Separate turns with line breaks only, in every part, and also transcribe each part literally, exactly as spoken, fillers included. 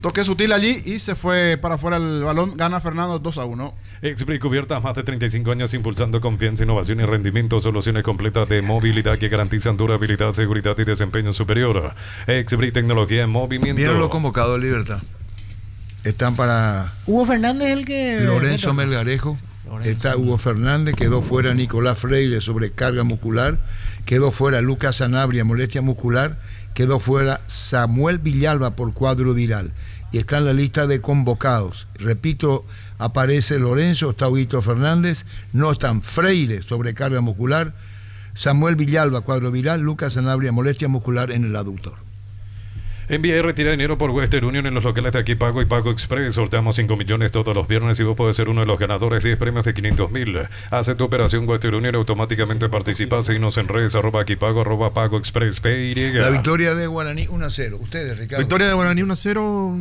Toque sutil allí y se fue para afuera el balón. Gana Fernando dos a uno.
Exbric Cubierta, más de treinta y cinco años impulsando confianza, innovación y rendimiento. Soluciones completas de movilidad que garantizan durabilidad, seguridad y desempeño superior. Exbric, tecnología en movimiento.
Vieron los convocados de Libertad. Están para
Hugo Fernández el que...
Lorenzo Melgarejo. Lorenzo. Está Hugo Fernández, quedó fuera Nicolás Freire, sobrecarga muscular. Quedó fuera Lucas Sanabria, molestia muscular. Quedó fuera Samuel Villalba por cuadro viral. Y está en la lista de convocados. Repito, aparece Lorenzo, está Huguito Fernández, no están Freire, sobrecarga muscular, Samuel Villalba, cuadro viral, Lucas Sanabria, molestia muscular en el aductor.
Envía y retira dinero por Western Union en los locales de Aquí Pago y Pago Express. Sorteamos cinco millones todos los viernes y vos podés ser uno de los ganadores. diez premios de quinientos mil. Hace tu operación Western Union, automáticamente participas. Seguinos en redes, arroba Aquí Pago, arroba Pago Express. P Y.
La victoria de Guaraní uno a cero. Ustedes, Ricardo.
Victoria de Guaraní uno a cero.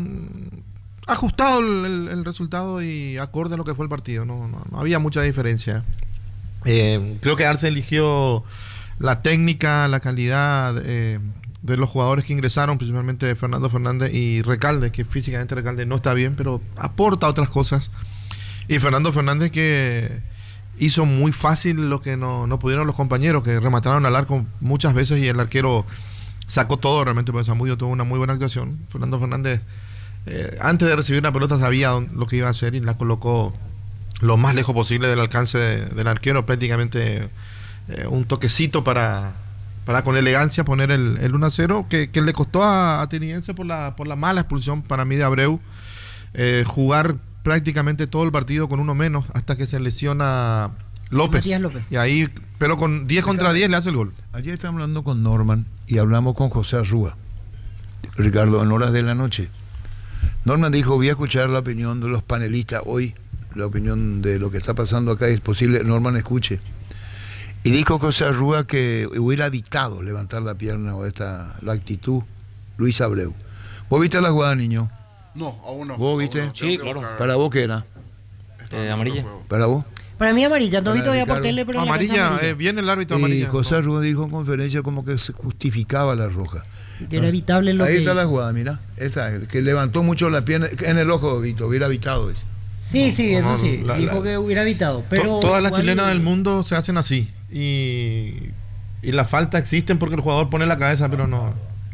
Ajustado el, el, el resultado y acorde a lo que fue el partido. No, no, no había mucha diferencia. Eh, creo que Arce eligió la técnica, la calidad... Eh, de los jugadores que ingresaron, principalmente Fernando Fernández y Recalde, que físicamente Recalde no está bien, pero aporta otras cosas. Y Fernando Fernández, que hizo muy fácil lo que no, no pudieron los compañeros, que remataron al arco muchas veces y el arquero sacó todo realmente, porque Zamudio tuvo una muy buena actuación. Fernando Fernández, eh, antes de recibir la pelota, sabía lo que iba a hacer y la colocó lo más lejos posible del alcance de, del arquero, prácticamente eh, un toquecito para... para con elegancia poner el, el uno a cero, que, que le costó a Ateniense por la, por la mala expulsión para mí de Abreu, eh, jugar prácticamente todo el partido con uno menos hasta que se lesiona López.
Matías López.
Y ahí, pero con diez contra diez le hace el gol.
Ayer estábamos hablando con Norman y hablamos con José Arrúa, Ricardo, en horas de la noche. Norman dijo, voy a escuchar la opinión de los panelistas hoy, la opinión de lo que está pasando acá, es posible, Norman escuche. Y dijo José Arrúa que hubiera evitado levantar la pierna o esta la actitud Luis Abreu. ¿Vos viste la jugada, niño?
No, aún no.
¿Vos viste?
No. Sí, claro.
¿Para vos qué era?
Eh, amarilla.
¿Para vos?
Para mí amarilla, no vi
Para
todavía por
Ricardo.
tele, pero en la
Amarilla,
cancha amarilla.
eh, viene el árbitro
Y
amarilla.
José Arrúa dijo en conferencia como que se justificaba la roja.
Sí, que era evitable lo
Ahí
que
está
hizo.
la jugada, mira. Esta, que levantó mucho la pierna en el ojo, Vito, hubiera evitado eso.
Sí, sí, eso
No,
sí,
la-
dijo
la-
que hubiera evitado,
To-
pero...
todas las
igual-
chilenas del mundo se hacen así. Y, y las faltas existen porque el jugador pone la cabeza, pero no.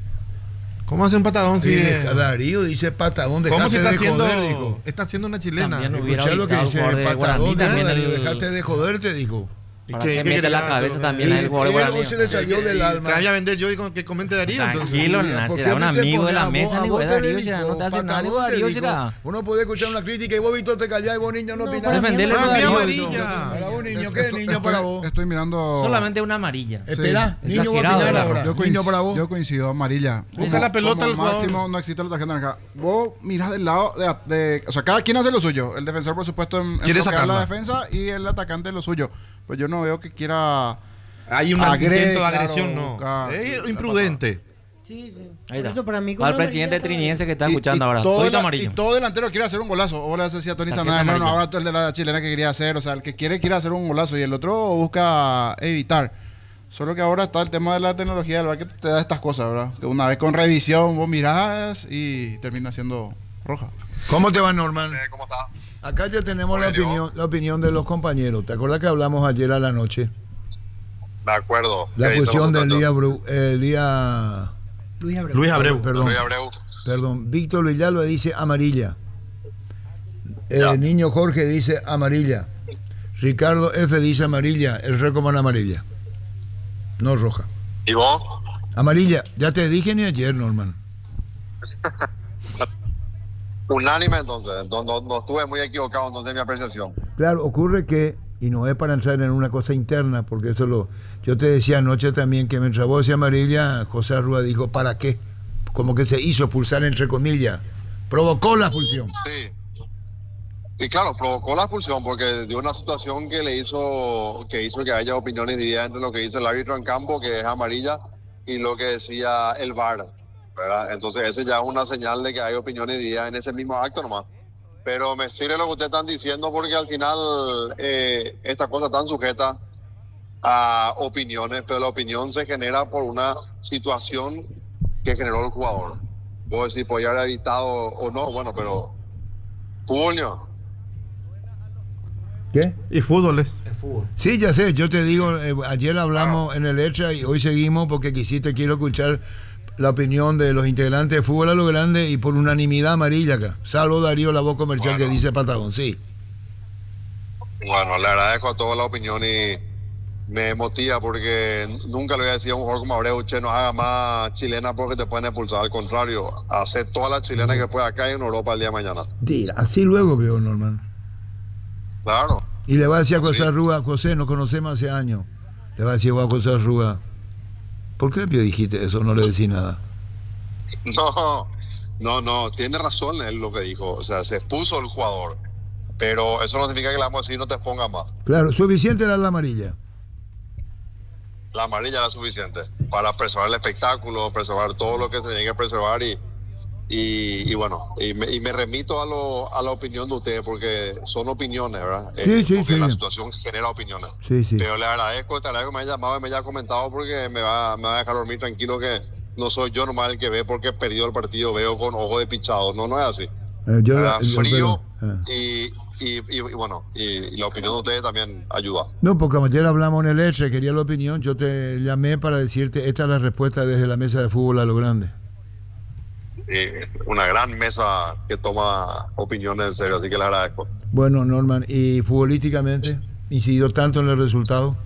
¿Cómo hace un patadón si
Y
es-
deja- Darío dice patadón,
¿Cómo
dejate
se está
de
haciendo?
joder, dijo.
Está haciendo una chilena.
También hubiera
Escuchá lo que
evitado
dice
el jugador de
patadón,
Guaraní, también
Darío,
el-
dejate de joder, te dijo.
¿Y
Para
qué-
que
qué
mete
quería
la
hacer?
cabeza también
Y
al jugador de
él
Guaraní.
se le salió del alma.
Te voy a vender yo y con- que comente Darío. entonces.
Tranquilo,
¿Por
Nace,
qué
era un
me te
amigo de
pones
la
a vos-
mesa,
a
ni
vos
de
te
Darío,
dijo,
será, no te hace nada,
patadón
ni de
te
Darío
dijo.
será.
Uno puede escuchar una crítica y vos, Vito, te callás y vos, niño, no
No,
opinás.
para mí
Defenderle
amarilla.
a Darío,
amarilla.
Para vos, niño, ¿qué,
Estoy-
niño,
estoy-
para vos?
Estoy mirando.
Solamente una amarilla.
Espera,
Sí.
niño, voy a
Exagerado,
opinar
la
ahora.
Yo
Niño,
coincido,
para vos.
yo coincido, amarilla.
Busca
Como-
la pelota
como
al jugador.
máximo no existe la tarjeta naranja. Vos mirás del lado de, de- o sea, cada quien hace lo suyo. El defensor, por supuesto, en, en
Quiere
bloquear
sacarla.
la defensa y el atacante lo suyo. Pues yo no veo que quiera.
Hay un
Agrede,
intento de
claro,
agresión, no.
buscar-
Es imprudente.
Sí, sí.
Ahí
Por
está.
eso para mí con
Al
la
presidente
amarilla,
triniense que está
Y-
escuchando
y
ahora.
todo
Todo
la-
amarillo.
Y todo delantero quiere hacer un golazo. O le decía Tony
Tarjeta
Sanada, no, no,
amarilla.
ahora tú el de la chilena que quería hacer. O sea, el que quiere, quiere hacer un golazo y el otro busca evitar. Solo que ahora está el tema de la tecnología del V A R que te da estas cosas, ¿verdad? Que una vez con revisión vos mirás y termina siendo roja.
¿Cómo te va, Norman?
Eh, ¿Cómo está?
Acá ya tenemos la
Bueno,
opinión, la opinión de los compañeros. ¿Te acuerdas que hablamos ayer a la noche?
De acuerdo.
La
¿Qué dicen
cuestión
los
de
muchachos?
Elías Bru- eh, Elías-
Luis Abreu.
Luis Abreu.
Perdón,
Luis Abreu.
perdón. Víctor Villalba dice amarilla. El
Ya.
niño Jorge dice amarilla. Ricardo F dice amarilla. El recoman amarilla. No roja.
¿Y vos?
Amarilla. Ya te dije ni ayer, Norman.
Unánime entonces. No, no, no estuve muy equivocado entonces en mi apreciación.
Claro, ocurre que, y no es para entrar en una cosa interna, porque eso lo... Yo te decía anoche también que mientras vos decías amarilla, José Arrúa dijo, ¿para qué? Como que se hizo expulsar entre comillas. Provocó la expulsión.
Sí. Y claro, provocó la expulsión porque dio una situación que le hizo que hizo que haya opiniones divididas entre lo que dice el árbitro en campo, que es amarilla, y lo que decía el V A R, ¿verdad? Entonces ese ya es una señal de que hay opiniones divididas en ese mismo acto nomás. Pero me sirve lo que ustedes están diciendo porque al final eh, esta cosa está sujeta a opiniones, pero la opinión se genera por una situación que generó el jugador. vos decís, podía haber evitado o no, bueno, pero fútbol no.
¿Qué?
Y fútbol es.
Es fútbol.
Sí, ya sé, yo te digo, eh, ayer hablamos en el Extra y hoy seguimos porque quisiste, quiero escuchar la opinión de los integrantes de Fútbol a lo Grande y por unanimidad amarilla acá, salvo Darío, la voz comercial
Bueno.
que dice Patagón, sí.
Bueno, le agradezco a toda la opinión y me motiva porque nunca le voy a decir a un jugador como Abreu, che, no haga más chilena porque te pueden expulsar. Al contrario, hacer todas las chilenas que pueda acá y en Europa el día de mañana.
Sí, así luego veo, Norman.
Claro.
Y le va a decir a José
Sí.
Arruga, José, nos conocemos hace años. Le va a decir a José Arruga, ¿por qué me dijiste eso? No le decís nada.
No, no, no, tiene razón él lo que dijo. O sea, se expuso el jugador. Pero eso no significa que le vamos a decir no te expongas más.
Claro, suficiente era la amarilla.
La amarilla era suficiente para preservar el espectáculo, preservar todo lo que se tenía que preservar y, y, y bueno, y me, y me remito a, lo, a la opinión de ustedes porque son opiniones, ¿verdad?
Sí,
Eh,
sí,
porque
sí.
la situación genera opiniones.
Sí, sí.
Pero le agradezco, te agradezco que me haya llamado y me haya comentado porque me va, me va a dejar dormir tranquilo que no soy yo nomás el que ve porque perdió el partido, veo con ojo de pichado. No, no es así.
Eh, yo-
Era
yo-
frío
pero, ah.
y, y, y, y bueno, y, y la opinión de ustedes también ayuda.
No, porque ayer hablamos en el Extra, quería la opinión, yo te llamé para decirte, esta es la respuesta desde la mesa de fútbol a lo grande.
Eh, una gran mesa que toma opiniones en serio, así que le agradezco.
Bueno, Norman, y futbolísticamente, incidió tanto en el resultado.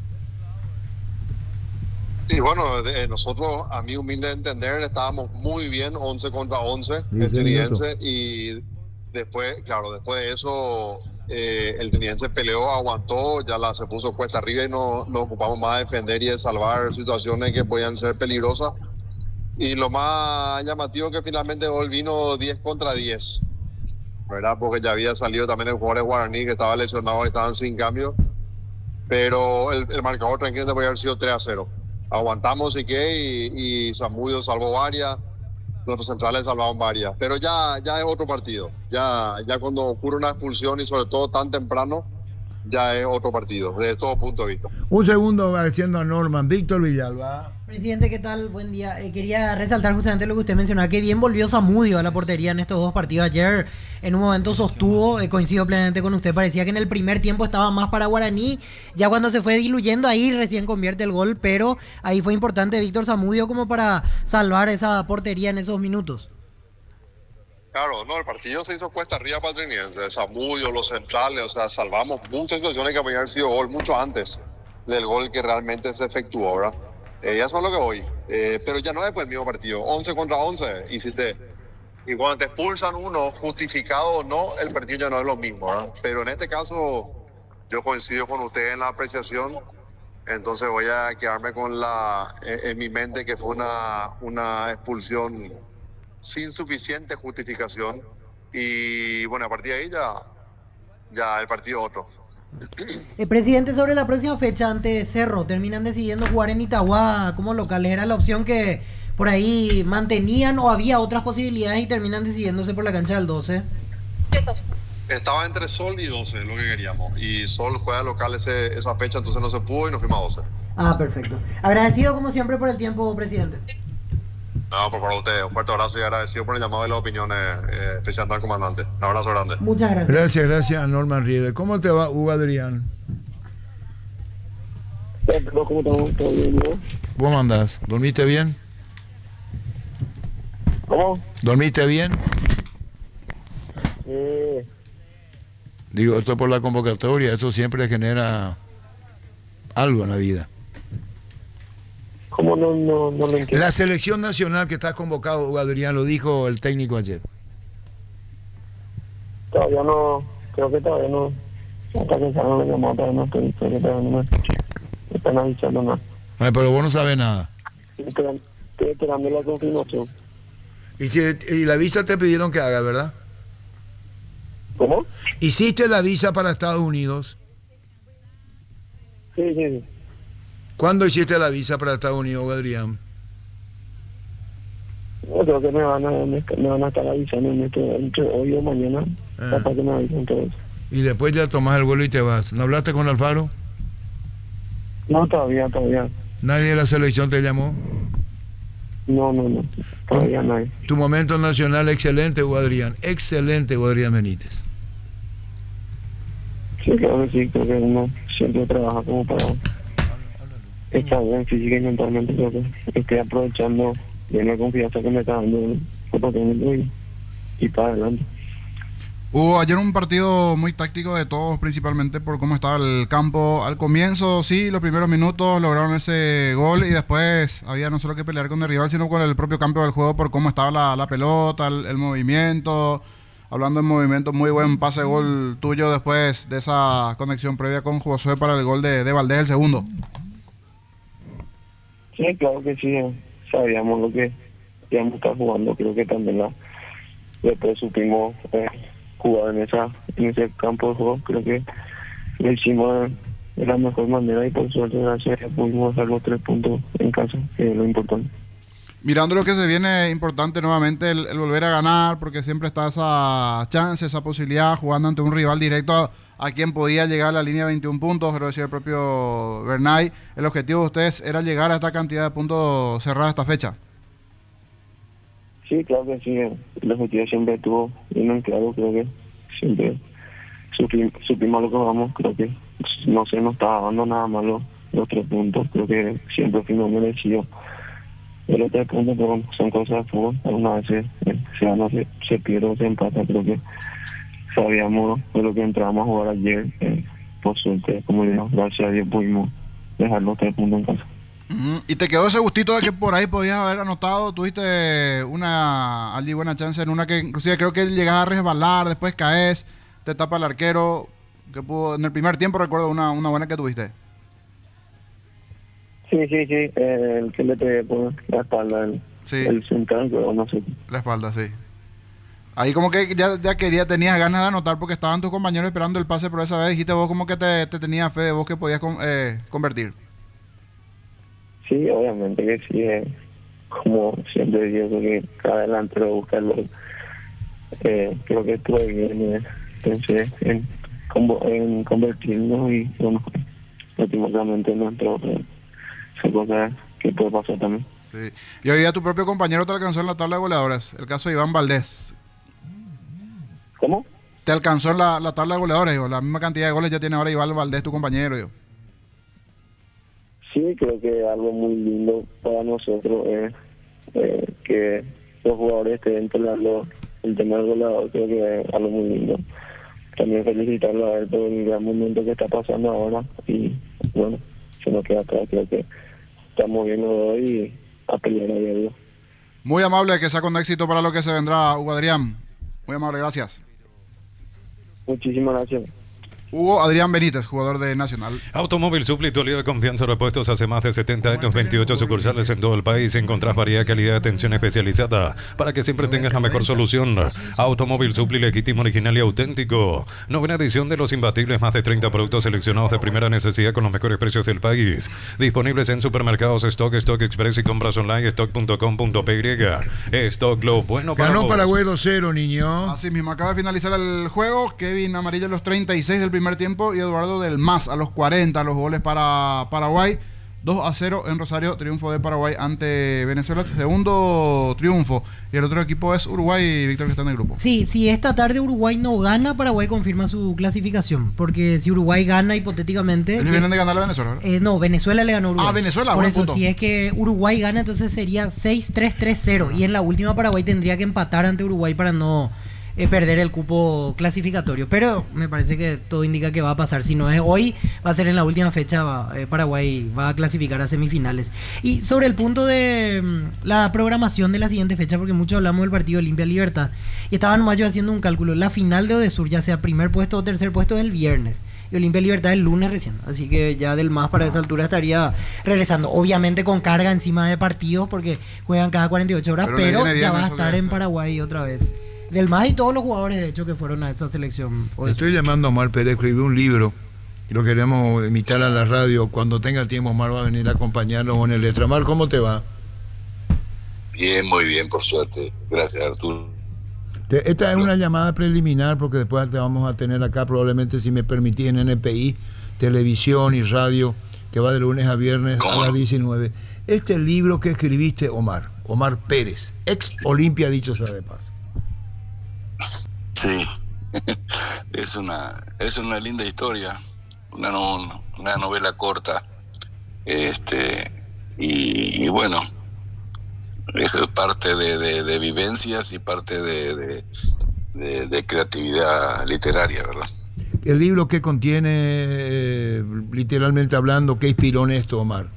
Y bueno, de- nosotros, a mi humilde entender, estábamos muy bien, once contra once,
Sí,
el
sí,
Trinidense, y después, claro, después de eso, eh, el Trinidense peleó, aguantó, ya la se puso cuesta arriba y no- nos ocupamos más de defender y de salvar situaciones que podían ser peligrosas. Y lo más llamativo que finalmente gol vino diez contra diez, ¿verdad? Porque ya había salido también el jugador de Guaraní que estaba lesionado y estaban sin cambio. Pero el, el marcador tranquilamente podía haber sido tres a cero. Aguantamos y qué, y, y Zamudio salvó varias, nuestros centrales salvaron varias. Pero ya, ya es otro partido. Ya, ya cuando ocurre una expulsión y sobre todo tan temprano, ya es otro partido, desde todo punto de vista.
Un segundo agradeciendo a Norman, Víctor Villalba.
Presidente, ¿qué tal? Buen día. Eh, quería resaltar justamente lo que usted mencionaba, que bien volvió Zamudio a la portería en estos dos partidos. Ayer en un momento sostuvo, eh, coincido plenamente con usted, parecía que en el primer tiempo estaba más para Guaraní, ya cuando se fue diluyendo ahí recién convierte el gol, pero ahí fue importante Víctor Zamudio como para salvar esa portería en esos minutos.
Claro, no, el partido se hizo cuesta arriba para el Trinidense, Zamudio, los centrales, o sea, salvamos muchas situaciones que podían haber sido gol mucho antes del gol que realmente se efectuó, ¿verdad? Eh, eso es lo que voy. Eh, pero ya no es pues el mismo partido, once contra once, y si te, y cuando te expulsan uno, justificado o no, el partido ya no es lo mismo, ¿verdad? Pero en este caso, yo coincido con usted en la apreciación, entonces voy a quedarme con la, en, en mi mente que fue una, una expulsión sin suficiente justificación, y bueno, a partir de ahí ya, ya el partido otro.
Eh, presidente, sobre la próxima fecha ante Cerro, terminan decidiendo jugar en Itagua como locales. ¿Era la opción que por ahí mantenían o había otras posibilidades y terminan decidiéndose por la cancha del doce?
Estaba entre Sol y doce, lo que queríamos, y Sol juega local ese, esa fecha, entonces no se pudo y nos fuimos a doce.
Ah, perfecto. Agradecido como siempre por el tiempo, presidente.
No, por favor, a ustedes, un fuerte abrazo y agradecido por el llamado y las opiniones, eh, especialmente al comandante. Un abrazo grande.
Muchas gracias.
Gracias, gracias a Norman Rieder. ¿Cómo te va, Hugo Adrián?
¿Cómo estamos? ¿Todo bien, no?
¿Cómo andás? ¿Dormiste bien?
¿Cómo?
¿Dormiste bien?
Eh,
Digo, esto por la convocatoria, eso siempre genera algo en la vida.
¿Cómo no, no, no lo entiendo?
La selección nacional que está convocado, Hugo Adrián, lo dijo el técnico ayer.
Todavía no, creo que todavía no. Hasta que salga la llamada, todavía no estoy, creo que todavía no me, me están avisando nada.
Ay, pero vos no sabes nada.
Estoy esperando, estoy esperando la confirmación.
Y, si, y la visa te pidieron que haga, ¿verdad?
¿Cómo?
¿Hiciste la visa para Estados Unidos?
Sí, sí, sí.
¿Cuándo hiciste la visa para Estados Unidos, Hugo Adrián?
Yo creo que me van a, me, me van a estar avisando en este, entre hoy o mañana,
Ah.
capaz que me avisen todo eso.
Y después ya tomás el vuelo y te vas. ¿No hablaste con Alfaro?
No, todavía, todavía.
¿Nadie de la selección te llamó?
No, no, no. Todavía no hay.
Tu momento nacional excelente, Hugo Adrián. Excelente, Hugo Adrián Benítez.
Sí, claro que sí. Creo que uno siempre trabaja como para estar bien física y mentalmente. Creo que estoy aprovechando bien la confianza que me está dando el técnico y, y para adelante.
Hubo ayer un partido muy táctico de todos, principalmente por cómo estaba el campo. Al comienzo, sí, los primeros minutos lograron ese gol y después había no solo que pelear con el rival, sino con el propio campo del juego por cómo estaba la, la pelota, el, el movimiento. Hablando de movimiento, muy buen pase de gol tuyo después de esa conexión previa con Josué para el gol de, de Valdés, el segundo.
Sí, claro que sí. Sabíamos lo que íbamos a estar jugando. Creo que también la, después supimos eh, jugar en esa en ese campo de juego. Creo que lo hicimos de la mejor manera y por suerte gracias pudimos hacer los tres puntos en casa, que es lo importante.
Mirando lo que se viene, importante nuevamente el, el volver a ganar, porque siempre está esa chance, esa posibilidad, jugando ante un rival directo a, a quien podía llegar a la línea de veintiún puntos, lo decía el propio Bernay. El objetivo de ustedes era llegar a esta cantidad de puntos cerrada esta fecha.
Sí, claro que sí. El objetivo siempre estuvo bien en claro. Creo que siempre supimos, supimos lo que vamos. Creo que no se nos estaba dando nada malo los tres puntos. Creo que siempre fuimos merecidos. De los tres puntos, pero son cosas de fútbol. Algunas veces eh, se gana, se, se pierde o se empata. Creo que sabíamos de lo que entramos a jugar ayer. Eh, por suerte, como digo, gracias a Dios pudimos dejar los tres puntos en casa.
Uh-huh. ¿Y te quedó ese gustito de que por ahí podías haber anotado? Tuviste una allí buena chance en una que inclusive creo que llegas a resbalar, después caes, te tapa el arquero, que pudo, en el primer tiempo recuerdo una, una buena que tuviste.
Sí, sí, sí, eh, el que le pegué por la espalda, el,
sí.
el central, pero no sé.
La espalda, sí. Ahí como que ya, ya quería, tenías ganas de anotar porque estaban tus compañeros esperando el pase, pero esa vez dijiste vos como que te, te tenías fe de vos que podías eh, convertir.
Sí, obviamente que sí. Eh, como siempre digo que cada delantero busca el gol. Eh, creo que estuve bien, eh, pensé en, en convertirnos y bueno, últimamente no entró. Eh, son cosas que puede pasar también.
Sí. Y hoy día tu propio compañero te alcanzó en la tabla de goleadores, el caso de Iván Valdés.
¿Cómo?
Te alcanzó en la, la tabla de goleadores, digo, la misma cantidad de goles ya tiene ahora Iván Valdés, tu compañero. Digo.
Sí, creo que es algo muy lindo para nosotros eh, eh, que los jugadores estén peleando el tema del goleador. Creo que es algo muy lindo. También felicitarlo a él por el gran momento que está pasando ahora y bueno, se nos queda atrás. Creo que estamos viendo hoy y a pelear a diario.
Muy amable, que sea con éxito para lo que se vendrá, Hugo Adrián. Muy amable, gracias.
Muchísimas gracias.
Hugo Adrián Benítez, jugador de Nacional.
Automóvil Supli, tu aliado de confianza, repuestos hace más de setenta años, veintiocho sucursales en todo el país. Encontrás variedad, calidad de atención especializada para que siempre tengas la mejor solución. Automóvil Supli, legítimo, original y auténtico. Novena edición de los imbatibles, más de treinta productos seleccionados de primera necesidad con los mejores precios del país. Disponibles en supermercados Stock, Stock Express y compras online, stock punto com punto p y. Stock, lo bueno para
Ganó
vos.
Paraguay dos cero, niño.
Así mismo, acaba de finalizar el juego. Kevin Amarilla a los treinta y seis del primer tiempo y Eduardo del Mas a los cuarenta, los goles para Paraguay. dos a cero en Rosario, triunfo de Paraguay ante Venezuela, segundo triunfo. Y el otro equipo es Uruguay, Víctor, que está en el grupo.
Sí, si esta tarde Uruguay no gana, Paraguay confirma su clasificación. Porque si Uruguay gana hipotéticamente...
Ellos
que,
vienen de ganar a Venezuela, ¿verdad?
Eh, no, Venezuela le ganó a Uruguay.
Ah, Venezuela,
Por
buen
eso,
punto.
si es que Uruguay gana, entonces sería seis tres tres cero. Y en la última Paraguay tendría que empatar ante Uruguay para no... Eh, perder el cupo clasificatorio, pero me parece que todo indica que va a pasar. Si no es hoy, va a ser en la última fecha. Va, eh, Paraguay va a clasificar a semifinales. Y sobre el punto de mm, la programación de la siguiente fecha, porque mucho hablamos del partido Olimpia Libertad, y estaba nomás yo haciendo un cálculo. La final de Odesur, ya sea primer puesto o tercer puesto, es el viernes. Y Olimpia Libertad el lunes recién. Así que ya del más para esa altura estaría regresando. Obviamente con carga encima de partidos, porque juegan cada cuarenta y ocho horas,
Pero
pero,
le viene
ya
bien
va a
eso
estar
que
en
hace.
Paraguay otra vez. Del más y todos los jugadores, de hecho, que fueron a esa selección.
Estoy llamando a Omar Pérez, escribió un libro y lo queremos emitir a la radio. Cuando tenga tiempo, Omar va a venir a acompañarnos con el letra. Omar, ¿cómo te va?
Bien, muy bien, por suerte. Gracias, Arturo.
Te- Esta es una llamada preliminar porque después te vamos a tener acá, probablemente, si me permitís, en N P I, televisión y radio, que va de lunes a viernes
¿Cómo
a las
no?
diecinueve. Este libro que escribiste, Omar, Omar Pérez, ex Olimpia, dicho sea de paso.
Sí, es una es una linda historia, una, no, una novela corta, este y, y bueno, es parte de, de, de vivencias y parte de, de, de, de creatividad literaria, ¿verdad?
¿El libro qué contiene, eh, literalmente hablando, qué inspiró en esto, Omar?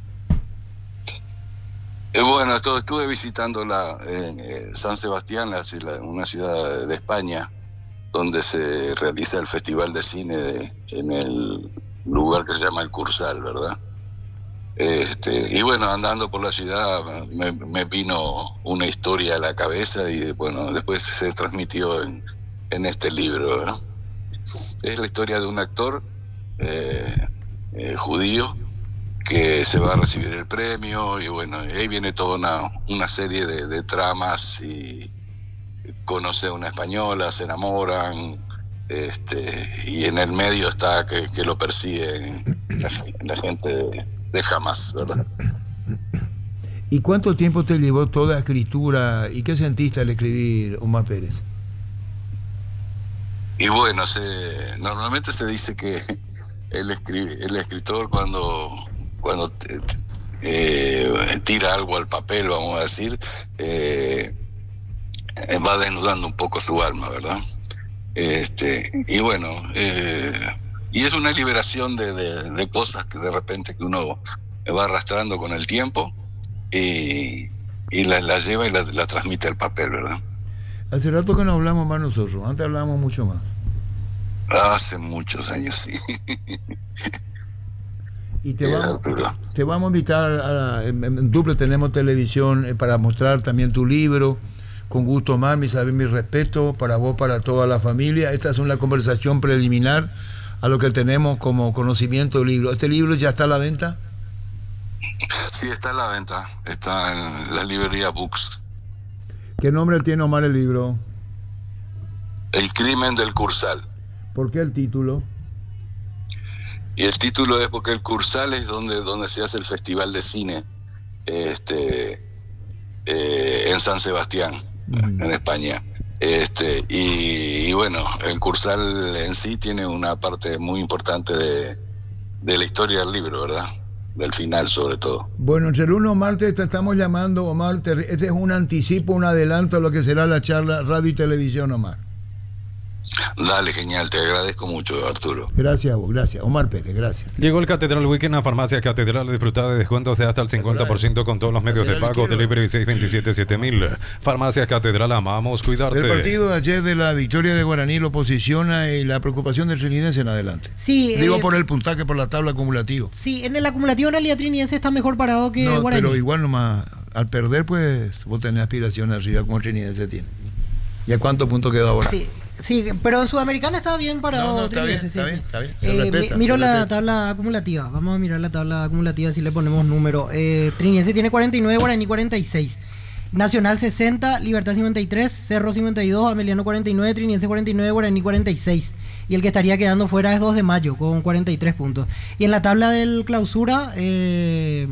Eh, bueno, esto, estuve visitando la, eh, San Sebastián, la, la, una ciudad de España, donde se realiza el Festival de Cine de, en el lugar que se llama El Cursal, ¿verdad? Este, y bueno, andando por la ciudad me, me vino una historia a la cabeza y bueno, después se transmitió en, en este libro, ¿verdad? Es la historia de un actor eh, eh, judío que se va a recibir el premio y bueno, ahí viene toda una, una serie de, de tramas y conoce a una española, se enamoran, este, y en el medio está que, que lo persigue la, la gente de, de Hamas, ¿verdad?
¿Y cuánto tiempo te llevó toda la escritura y qué sentiste al escribir, Omar Pérez?
Y bueno, se, normalmente se dice que el, escri- el escritor cuando, cuando te, te, eh, tira algo al papel, vamos a decir, eh, va desnudando un poco su alma, ¿verdad? Este, y bueno, eh, y es una liberación de, de, de cosas que de repente que uno va arrastrando con el tiempo y, y la, la lleva y la, la transmite al papel, ¿verdad?
Hace rato que no hablamos más nosotros, antes hablábamos mucho más.
Hace muchos años, sí.
Y te vamos, te vamos a invitar, a la, en, en Duple tenemos televisión eh, para mostrar también tu libro. Con gusto, Omar, mi saber, mi respeto para vos, para toda la familia. Esta es una conversación preliminar a lo que tenemos como conocimiento del libro. ¿Este libro ya está a la venta?
Sí, está a la venta, está en la librería Books.
¿Qué nombre tiene, Omar, el libro?
El crimen del Cursal.
¿Por qué el título?
Y el título es porque el Cursal es donde, donde se hace el festival de cine este, eh, en San Sebastián, mm. en España. Este, y, y bueno, el Cursal en sí tiene una parte muy importante de, de la historia del libro, ¿verdad? Del final, sobre todo.
Bueno, entre el uno Omar te, te estamos llamando, Omar. Te, este es un anticipo, un adelanto a lo que será la charla radio y televisión, Omar.
Dale, genial, te agradezco mucho, Arturo.
Gracias a vos, gracias. Omar Pérez, gracias.
Llegó el Catedral Weekend a Farmacia Catedral. Disfruta de descuentos de hasta el cincuenta por ciento con todos los medios de pago. Delivery seis veintisiete siete mil. Farmacia Catedral, amamos cuidarte.
El partido de ayer de la victoria de Guaraní lo posiciona y la preocupación del Trinidense en adelante.
Sí.
Digo
eh,
por el puntaje, por la tabla acumulativa.
Sí, en el acumulativo en realidad Trinidense está mejor parado que
no,
Guaraní.
Pero igual nomás, al perder, pues vos tenés aspiración arriba como Trinidense tiene. ¿Y a cuántos puntos quedó ahora?
Sí. Sí, pero en Sudamericana está bien parado.
No, no, está bien,
sí,
está
sí.
bien, está bien. Se
Eh,
respeta,
mi, miro
se
la
respeta.
tabla acumulativa. Vamos a mirar la tabla acumulativa si le ponemos número. Eh, Trinidense tiene cuarenta y nueve, Guaraní cuarenta y seis. Nacional sesenta, Libertad cincuenta y tres, Cerro cincuenta y dos, Ameliano cuarenta y nueve, Trinidense cuarenta y nueve, Guaraní cuarenta y seis. Y el que estaría quedando fuera es dos de mayo con cuarenta y tres puntos. Y en la tabla del clausura, eh,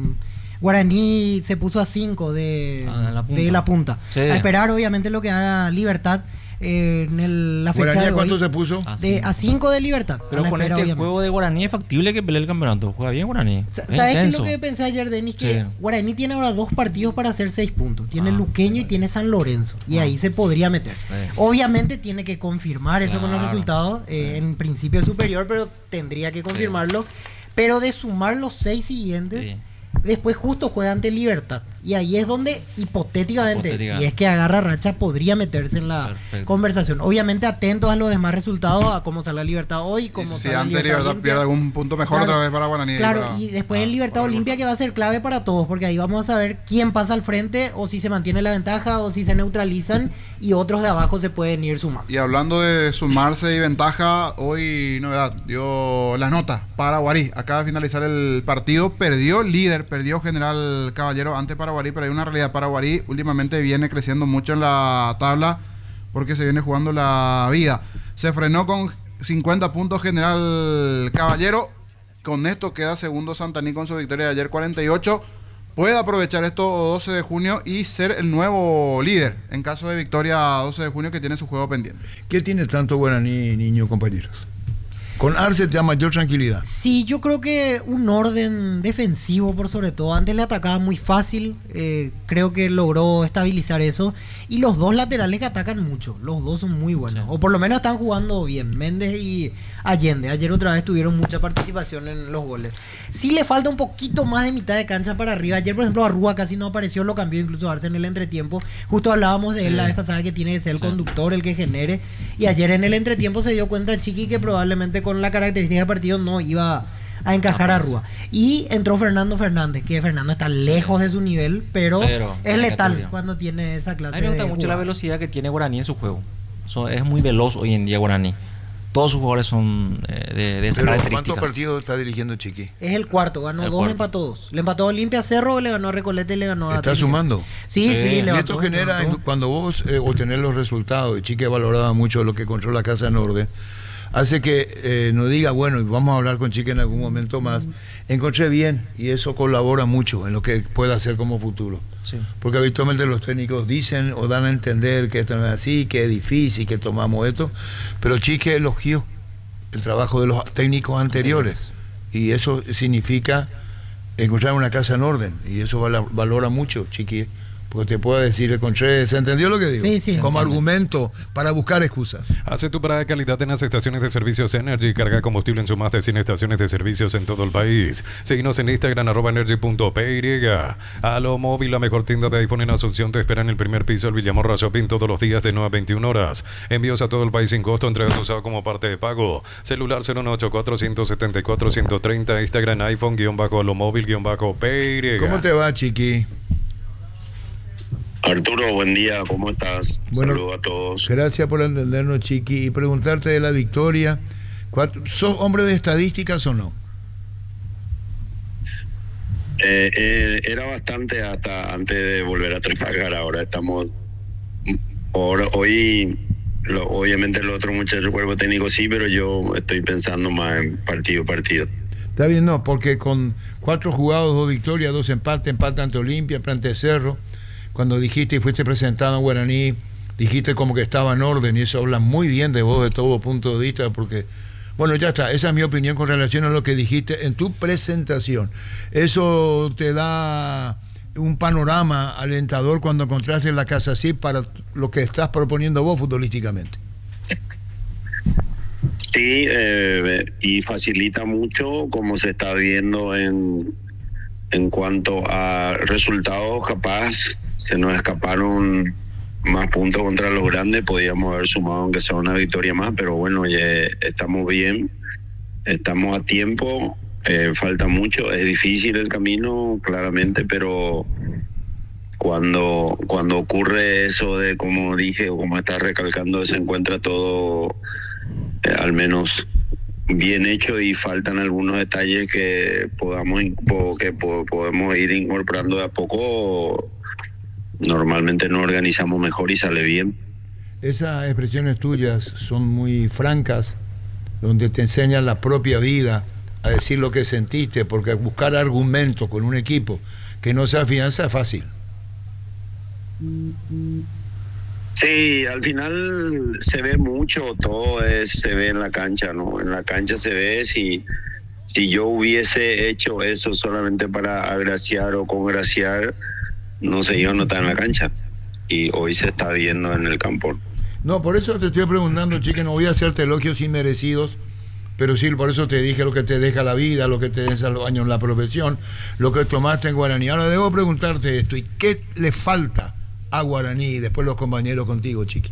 Guaraní se puso a cinco de,
ah, de la punta.
de la punta.
Sí.
A esperar obviamente lo que haga Libertad. Eh, en el, la fecha
¿Guaraní
de
cuánto
hoy,
se puso?
de, a cinco de Libertad.
Pero con
espera,
este
obviamente.
juego de Guaraní es factible que pelee el campeonato. Juega bien Guaraní.
Sa-
Es
¿Sabes qué es
intenso.
lo que pensé ayer, Denis? Que
Sí.
Guaraní tiene ahora dos partidos para hacer seis puntos. Tiene
Ah,
Luqueño y
vale.
tiene San Lorenzo. Y
Ah.
ahí se podría meter.
Sí.
Obviamente tiene que confirmar eso con los
Claro.
resultados. Eh,
Sí.
En principio es superior, pero tendría que confirmarlo. Pero de sumar los seis siguientes,
Sí.
después justo juega ante Libertad. Y ahí es donde hipotéticamente,
Hipotética.
si es que agarra racha, podría meterse en la
Perfecto.
conversación. Obviamente atentos a los demás resultados, a cómo sale la Libertad hoy,
Y
cómo
si
sale la
antes
Libertad
Libertad
Olimpia.
pierde algún punto mejor
Claro,
otra vez para Guaraní.
Claro,
para-
y después
ah,
el Libertad
para
Olimpia que va a ser clave para todos, porque ahí vamos a saber quién pasa al frente o si se mantiene la ventaja o si se neutralizan y otros de abajo se pueden ir sumando.
Y hablando de sumarse y ventaja, hoy novedad, dio la nota para Guarí. Acaba de finalizar el partido, perdió líder, perdió General Caballero ante Paraguarí, pero hay una realidad. Paraguarí últimamente viene creciendo mucho en la tabla porque se viene jugando la vida. Se frenó con cincuenta puntos General Caballero. Con esto queda segundo Santaní con su victoria de ayer cuarenta y ocho. puede aprovechar esto doce de junio y ser el nuevo líder en caso de victoria doce de junio, que tiene su juego pendiente.
¿Qué tiene tanto Guaraní, niño, compañeros? Con Arce te da mayor tranquilidad.
Sí, yo creo que un orden defensivo por sobre todo. Antes le atacaba muy fácil, eh, creo que logró estabilizar eso. Y los dos laterales que atacan mucho, los dos son muy buenos. Sí. O por lo menos están jugando bien, Méndez y Allende. Ayer otra vez tuvieron mucha participación en los goles. Sí le falta un poquito más de mitad de cancha para arriba. Ayer, por ejemplo, Arrúa casi no apareció, lo cambió incluso Arce en el entretiempo. Justo hablábamos de sí. él la vez pasada, que tiene que ser el sí. conductor, el que genere. Y ayer en el entretiempo se dio cuenta Chiqui que probablemente con la característica de partido no iba a encajar a Rúa. Y entró Fernando Fernández, que Fernando está lejos de su nivel, pero, pero es letal cuando tiene esa clase.
A mí me gusta mucho jugar. La velocidad que tiene Guaraní en su juego. So, es muy veloz hoy en día Guaraní. Todos sus jugadores son eh, de, de esa pero característica.
¿Cuántos partidos está dirigiendo Chiqui?
Es el cuarto, ganó el dos, cuarto. Empató dos. Le empató a Olimpia Cerro, le ganó a Recoleta y le ganó a...
¿Está sumando?
Sí, eh, sí, le
ganó. Esto genera, en, cuando vos eh, obtenés los resultados, y Chiqui valoraba mucho lo que controla Casa Norte, hace que eh, nos diga, bueno, y vamos a hablar con Chiqui en algún momento más, encontré bien, y eso colabora mucho en lo que pueda hacer como futuro. Sí. Porque habitualmente los técnicos dicen o dan a entender que esto no es así, que es difícil, que tomamos esto, pero Chiqui elogió el trabajo de los técnicos anteriores, y eso significa encontrar una casa en orden, y eso valora mucho, Chiqui. Porque te puedo decir, encontré, ¿se entendió lo que digo?
Sí, sí.
Como argumento para buscar excusas.
Hace tu parada de calidad en las estaciones de servicios Energy. Carga combustible en su más de cien estaciones de servicios en todo el país. Síguenos en Instagram, arroba energy punto p y. Alo Móvil, la mejor tienda de iPhone en Asunción, te espera en el primer piso del Villamorra Shopping todos los días de nueve a veintiuna horas. Envíos a todo el país sin costo, entregas usado como parte de pago. Celular cero nueve ocho cuatro, uno siete cuatro, uno tres cero. Instagram, iPhone, guión bajo, Alo Móvil, guión bajo, P Y.
¿Cómo te va, Chiqui?
Arturo, buen día, ¿cómo estás?
Bueno,
saludos a todos.
Gracias por entendernos, Chiqui, y preguntarte de la victoria. ¿Sos hombre de estadísticas o no?
Eh, eh, era bastante hasta antes de volver a trabajar. Ahora estamos... Ahora, hoy, lo, obviamente el otro muchacho, cuerpo técnico sí, pero yo estoy pensando más en partido a partido.
Está bien, no, porque con cuatro jugados, dos victorias, dos empates, empate ante Olimpia, ante Cerro. Cuando dijiste y fuiste presentado en Guaraní, dijiste como que estaba en orden, y eso habla muy bien de vos de todo punto de vista, porque, bueno, ya está, esa es mi opinión con relación a lo que dijiste en tu presentación. Eso te da un panorama alentador cuando encontraste la casa así para lo que estás proponiendo vos futbolísticamente.
Sí, eh, y facilita mucho como se está viendo en, en cuanto a resultados. Capaz se nos escaparon más puntos contra los grandes, podíamos haber sumado aunque sea una victoria más, pero bueno, ya estamos bien, estamos a tiempo, eh, falta mucho, es difícil el camino, claramente, pero cuando, cuando ocurre eso de, como dije, o como está recalcando, se encuentra todo eh, al menos bien hecho, y faltan algunos detalles que podamos que podemos ir incorporando de a poco. Normalmente nos organizamos mejor y sale bien.
Esas expresiones tuyas son muy francas, donde te enseñan la propia vida a decir lo que sentiste, porque buscar argumentos con un equipo que no se afianza es fácil.
Sí, al final se ve mucho, todo es, se ve en la cancha, ¿no? En la cancha se ve. Si, si yo hubiese hecho eso solamente para agraciar o congraciar, no se iba a notar en la cancha, y hoy se está viendo en el campo.
No, por eso te estoy preguntando, Chiqui, no voy a hacerte elogios inmerecidos, pero sí, por eso te dije lo que te deja la vida, lo que te deja los años en la profesión, lo que tomaste en Guaraní. Ahora debo preguntarte esto, ¿y qué le falta a Guaraní y después los compañeros contigo, Chiqui?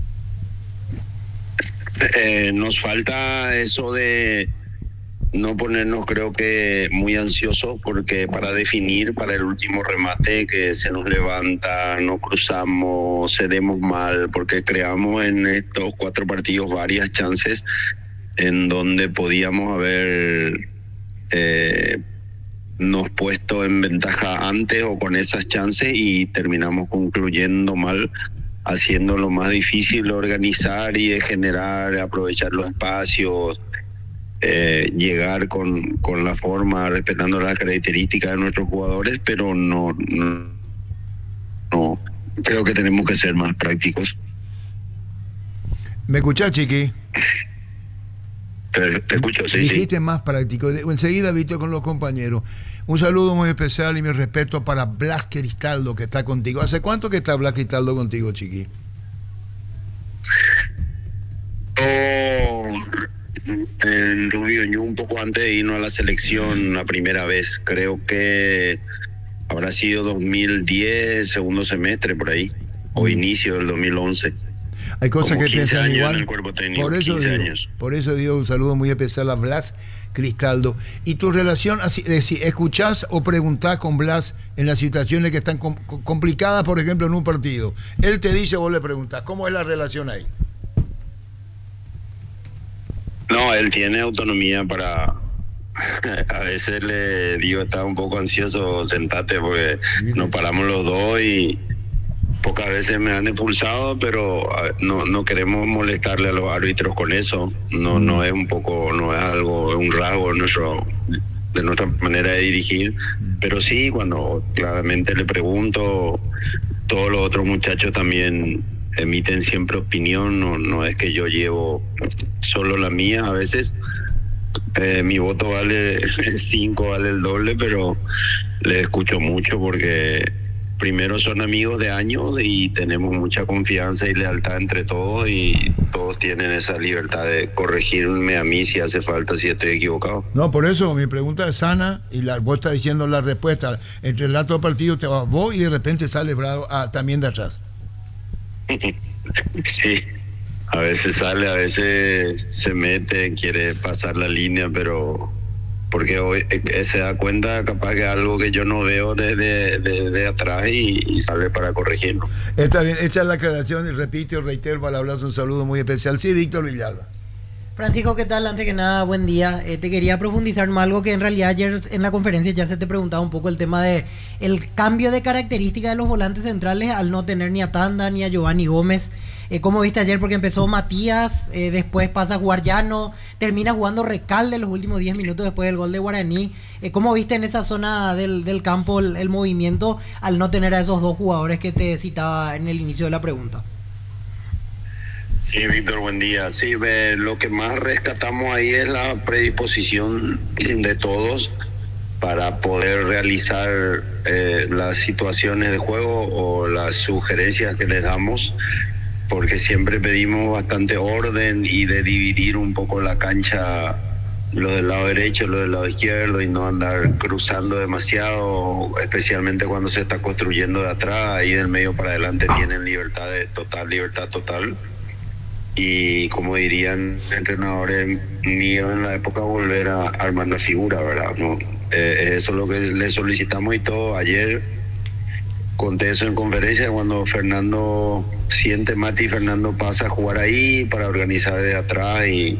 Eh, nos falta eso de no ponernos, creo que, muy ansiosos, porque para definir, para el último remate, que se nos levanta, no cruzamos, cedemos mal, porque creamos en estos cuatro partidos varias chances en donde podíamos haber eh, nos puesto en ventaja antes o con esas chances, y terminamos concluyendo mal, haciendo lo más difícil de organizar y de generar, aprovechar los espacios. eh, llegar con, con la forma, respetando las características de nuestros jugadores, pero no, no, no creo que tenemos que ser más prácticos.
¿Me escuchás, Chiqui?
Te, te escucho, sí,
Dijiste
sí.
más práctico. Enseguida, Víctor, con los compañeros. Un saludo muy especial y mi respeto para Blas Cristaldo, que está contigo. ¿Hace cuánto que está Blas Cristaldo contigo, Chiqui?
Oh, en Rubio Ñu, un poco antes de irnos a la selección la primera vez. Creo que habrá sido dos mil diez, segundo semestre, por ahí. O inicio del dos mil once.
Hay cosas
Como
que piensan
años
igual.
en el cuerpo técnico,
Por eso,
quince
digo,
años.
por eso digo un saludo muy especial a Blas Cristaldo. ¿Y tu relación, así, es decir, escuchás o preguntás con Blas en las situaciones que están com- complicadas, por ejemplo, en un partido? Él te dice, vos le preguntás, ¿cómo es la relación ahí?
No, él tiene autonomía para... A veces le digo, está un poco ansioso, sentate, porque nos paramos los dos y pocas veces me han expulsado, pero a ver, no, no queremos molestarle a los árbitros con eso. No, no es un poco, no es algo, un rasgo de, nuestro, de nuestra manera de dirigir. Pero sí, cuando claramente le pregunto, todos los otros muchachos también emiten siempre opinión. No, no es que yo llevo solo la mía. A veces eh, mi voto vale cinco, vale el doble, pero le escucho mucho porque primero son amigos de años y tenemos mucha confianza y lealtad entre todos, y todos tienen esa libertad de corregirme a mí si hace falta, si estoy equivocado.
No, por eso mi pregunta es sana y la, vos estás diciendo la respuesta. Entre el relato del partido te vas vos y de repente sale Bravo ah, también de atrás.
Sí, a veces sale, a veces se mete, quiere pasar la línea, pero porque hoy eh, se da cuenta capaz que algo que yo no veo desde de, de atrás y, y sale para corregirlo.
Está bien, hecha la aclaración y repito, reitero para hablar un saludo muy especial. Sí, Víctor Villalba.
Francisco, ¿qué tal? Antes que nada, buen día. Eh, te quería profundizar en algo que en realidad ayer en la conferencia ya se te preguntaba un poco, el tema de el cambio de característica de los volantes centrales al no tener ni a Tanda ni a Giovanni Gómez. Eh, ¿Cómo viste ayer? Porque empezó Matías, eh, después pasa Guardiano, termina jugando Recalde los últimos diez minutos después del gol de Guaraní. Eh, ¿Cómo viste en esa zona del, del campo el, el movimiento al no tener a esos dos jugadores que te citaba en el inicio de la pregunta?
Sí, Víctor, buen día. Sí, ve, lo que más rescatamos ahí es la predisposición de todos para poder realizar eh, las situaciones de juego o las sugerencias que les damos, porque siempre pedimos bastante orden y de dividir un poco la cancha, lo del lado derecho, lo del lado izquierdo, y no andar cruzando demasiado, especialmente cuando se está construyendo de atrás. Ahí del medio para adelante tienen libertad de total, libertad total. Y como dirían entrenadores míos en la época, volver a armar la figura, ¿verdad? ¿No? Eh, eso es lo que le solicitamos y todo. Ayer conté eso en conferencia, cuando Fernando siente Mati, Fernando pasa a jugar ahí para organizar de atrás, y,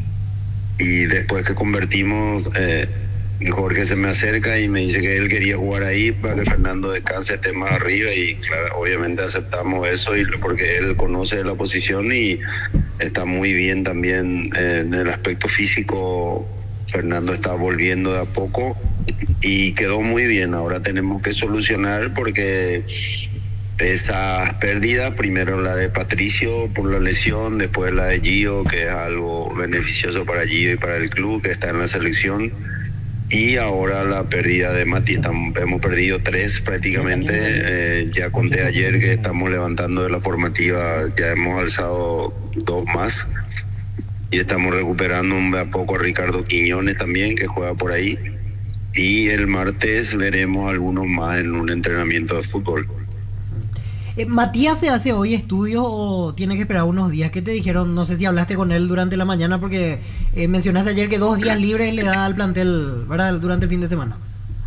y después que convertimos, eh, Jorge se me acerca y me dice que él quería jugar ahí para que Fernando descanse, esté más arriba, y claro, obviamente aceptamos eso, y porque él conoce la posición y está muy bien también eh, en el aspecto físico. Fernando está volviendo de a poco y quedó muy bien. Ahora tenemos que solucionar, porque esas pérdidas, primero la de Patricio por la lesión, después la de Gio, que es algo beneficioso para Gio y para el club, que está en la selección, y ahora la pérdida de Mati. Estamos, hemos perdido tres prácticamente. Eh, ya conté ayer que estamos levantando de la formativa, ya hemos alzado dos más y estamos recuperando un a poco a Ricardo Quiñones también, que juega por ahí, y el martes veremos algunos más en un entrenamiento de fútbol.
Eh, ¿Matías se hace hoy estudios o tiene que esperar unos días? ¿Qué te dijeron? No sé si hablaste con él durante la mañana, porque eh, mencionaste ayer que dos días libres le da al plantel, ¿verdad?, durante el fin de semana.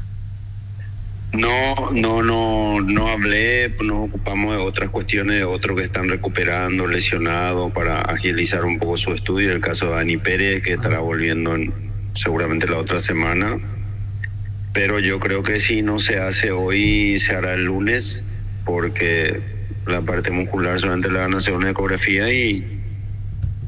No, no, no, no hablé, nos ocupamos de otras cuestiones, de otros que están recuperando, lesionados, para agilizar un poco su estudio. El caso de Dani Pérez, que estará volviendo en, seguramente la otra semana. Pero yo creo que si no se hace hoy, se hará el lunes, porque la parte muscular solamente le van a hacer una ecografía y,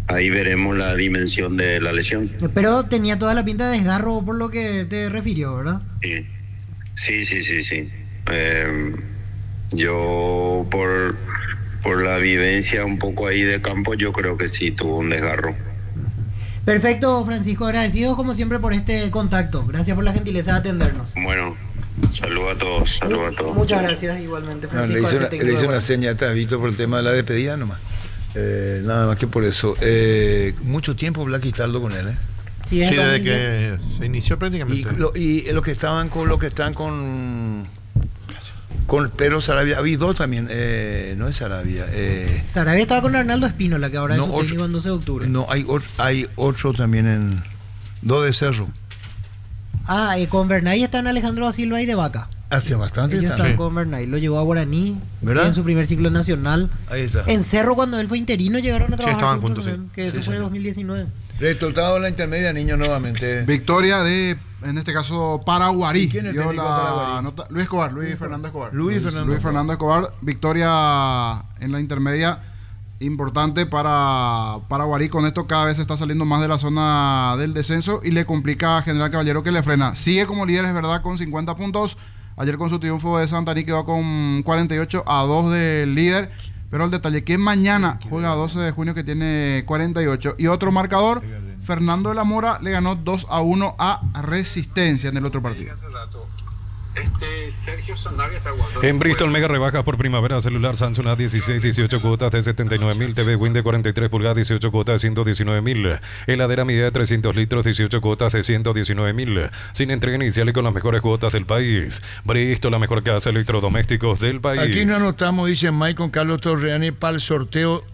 ahí veremos la dimensión de la lesión.
Pero tenía toda la pinta de desgarro por lo que te refirió, ¿verdad?
Sí, sí, sí, sí. sí. Eh, yo por, por la vivencia un poco ahí de campo, yo creo que sí tuvo un desgarro.
Perfecto, Francisco, agradecidos como siempre por este contacto. Gracias por la gentileza de atendernos.
Bueno, saludos a todos, saludos a todos.
Muchas gracias igualmente,
No,
Francisco.
le hice una,
técnico
le hice
de
una
Guaraní.
seña a Vito por el tema de la despedida nomás. Eh, nada más que por eso. Eh, mucho tiempo Black Istaldo con él, ¿eh?
Sí, desde
Sí, desde
dos mil diez.
que se inició
Y,
prácticamente.
lo, y los que estaban con los que están con con Pedro Sarabia, había dos también, eh, no es Sarabia, eh,
Sarabia estaba con Arnaldo Espínola, que ahora
No,
es su
otro-
técnico en doce de octubre.
no hay otro, hay otro también en dos de Cerro.
Ah, eh, con Bernay están Alejandro da Silva y de Vaca.
Hace bastante
Ellos
están.
están con Bernay. Lo llevó a Guaraní
¿Verdad?
en su primer ciclo nacional.
Ahí está.
En Cerro, cuando él fue interino, llegaron a trabajar
estaban
juntos,
juntos, sí.
que eso
Sí,
fue en
sí.
dos mil diecinueve.
Resultado de la intermedia, niño, nuevamente.
Victoria de, en este caso, Paraguarí.
¿Y quién es el
Dio
técnico de
la
Paraguarí?
nota- Luis Escobar, Luis Fernando Escobar.
Luis Fernando
Luis
Escobar.
Fernando Escobar. Victoria en la intermedia importante para Paraguarí. Con esto cada vez está saliendo más de la zona del descenso y le complica a General Caballero, que le frena. Sigue como líder, es verdad, con cincuenta puntos. Ayer con su triunfo de Santaní quedó con cuarenta y ocho a dos del líder. Pero el detalle que mañana juega doce de junio, que tiene cuarenta y ocho. Y otro marcador, Fernando de la Mora le ganó dos a uno a Resistencia en el otro partido.
Este Sergio Sanabria está jugando.
En Bristol, mega rebajas por primavera. Celular Samsung A dieciséis, dieciocho cuotas de setenta y nueve mil. T V Win de cuarenta y tres pulgadas, dieciocho cuotas de ciento diecinueve mil. Heladera medida de trescientos litros, dieciocho cuotas de ciento diecinueve mil. Sin entrega inicial y con las mejores cuotas del país. Bristol, la mejor casa de electrodomésticos del país.
Aquí no anotamos, dice Mike con Carlos Torreani, para el sorteo.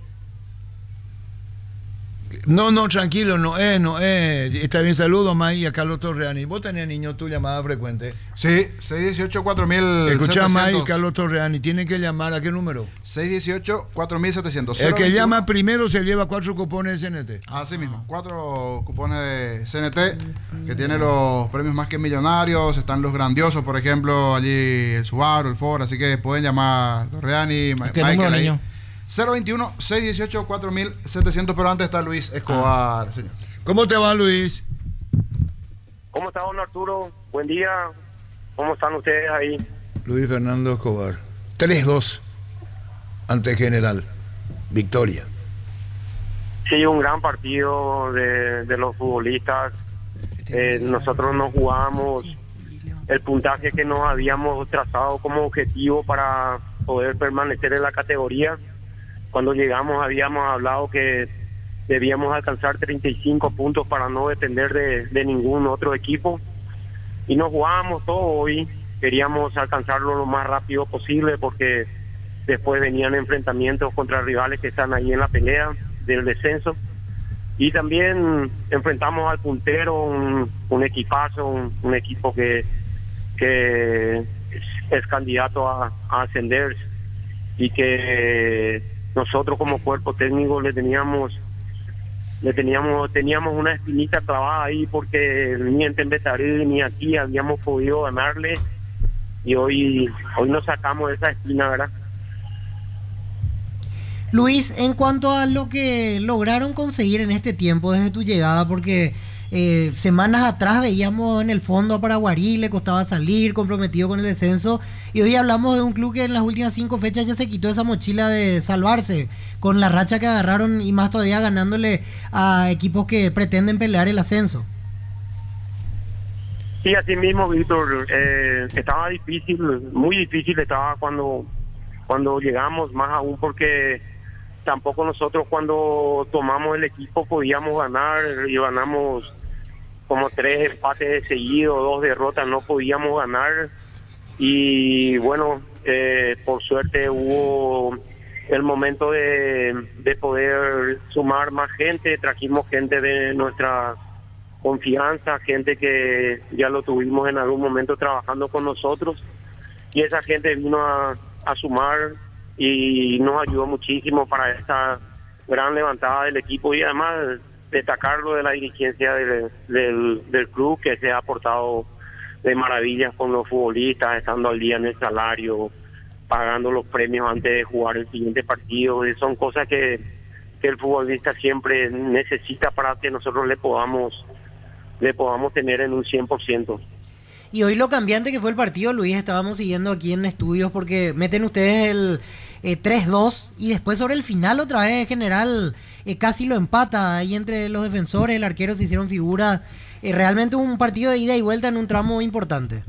No, no, tranquilo, no es, no es. Está bien, saludos, Mike, y a Carlos Torreani. Vos tenés, niño, tu llamada frecuente.
Sí, seis dieciocho cuatro mil
Escuchá, Mike y
setecientos.
Carlos Torreani. Tienen que llamar, ¿a qué número?
seis dieciocho cuatro mil setecientos.
El que
cero veintiuno.
llama primero se lleva cuatro cupones de C N T.
Así mismo, cuatro cupones de C N T que tiene los premios más que millonarios. Están los grandiosos, por ejemplo, allí el Subaru, el Ford. Así que pueden llamar Torreani, Ma-
¿Qué
Michael
número,
ahí.
niño?
cero veintiuno, seis dieciocho, cuatro mil setecientos. Pero antes está Luis Escobar, señor.
¿Cómo te va, Luis?
¿Cómo está, don Arturo? Buen día. ¿Cómo están ustedes ahí?
Luis Fernando Escobar. tres dos ante General. Victoria.
Sí, un gran partido de, de los futbolistas. Eh, nosotros nos jugábamos el puntaje que nos habíamos trazado como objetivo para poder permanecer en la categoría. Cuando llegamos habíamos hablado que debíamos alcanzar treinta y cinco puntos para no depender de, de ningún otro equipo. Y nos jugábamos todo hoy. Queríamos alcanzarlo lo más rápido posible porque después venían enfrentamientos contra rivales que están ahí en la pelea del descenso. Y también enfrentamos al puntero, un, un equipazo, un, un equipo que, que es candidato a, a ascender y que nosotros como cuerpo técnico le teníamos le teníamos teníamos una espinita clavada ahí porque ni en Tembetarí ni aquí habíamos podido ganarle y hoy hoy nos sacamos de esa espina, ¿verdad?
Luis, en cuanto a lo que lograron conseguir en este tiempo desde tu llegada, porque eh, semanas atrás veíamos en el fondo a Paraguarí, le costaba salir, comprometido con el descenso, y hoy hablamos de un club que en las últimas cinco fechas ya se quitó esa mochila de salvarse, con la racha que agarraron y más todavía ganándole a equipos que pretenden pelear el ascenso.
Sí, así mismo, Víctor. Eh, estaba difícil, muy difícil estaba cuando, cuando llegamos, más aún porque tampoco nosotros cuando tomamos el equipo podíamos ganar y ganamos como tres empates de seguido, dos derrotas, no podíamos ganar. Y bueno, eh, por suerte hubo el momento de, de poder sumar más gente, trajimos gente de nuestra confianza, gente que ya lo tuvimos en algún momento trabajando con nosotros y esa gente vino a, a sumar y nos ayudó muchísimo para esta gran levantada del equipo y además destacarlo de la dirigencia del, del, del club que se ha aportado de maravillas con los futbolistas, estando al día en el salario, pagando los premios antes de jugar el siguiente partido, y son cosas que que el futbolista siempre necesita para que nosotros le podamos le podamos tener en un cien por ciento.
Y hoy lo cambiante que fue el partido, Luis, estábamos siguiendo aquí en estudios porque meten ustedes el eh, tres dos y después sobre el final otra vez General eh, casi lo empata ahí entre los defensores, el arquero se hicieron figuras. Eh, realmente un partido de ida y vuelta en un tramo importante.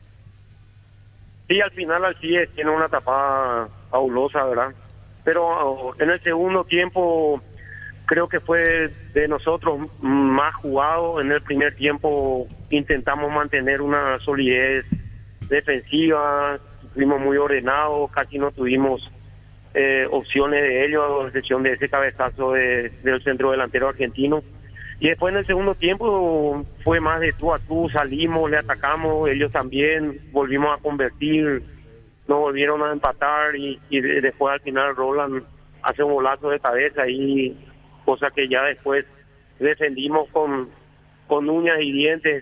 Sí, al final Alcides tiene una tapada fabulosa, ¿verdad? Pero en el segundo tiempo creo que fue de nosotros más jugado. En el primer tiempo intentamos mantener una solidez defensiva, fuimos muy ordenados, casi no tuvimos eh, opciones de ellos, a excepción de ese cabezazo de, del centro delantero argentino. Y después en el segundo tiempo fue más de tú a tú, salimos, le atacamos, ellos también, volvimos a convertir, nos volvieron a empatar y, y de, después al final Roland hace un golazo de cabeza y cosa que ya después defendimos con, con uñas y dientes,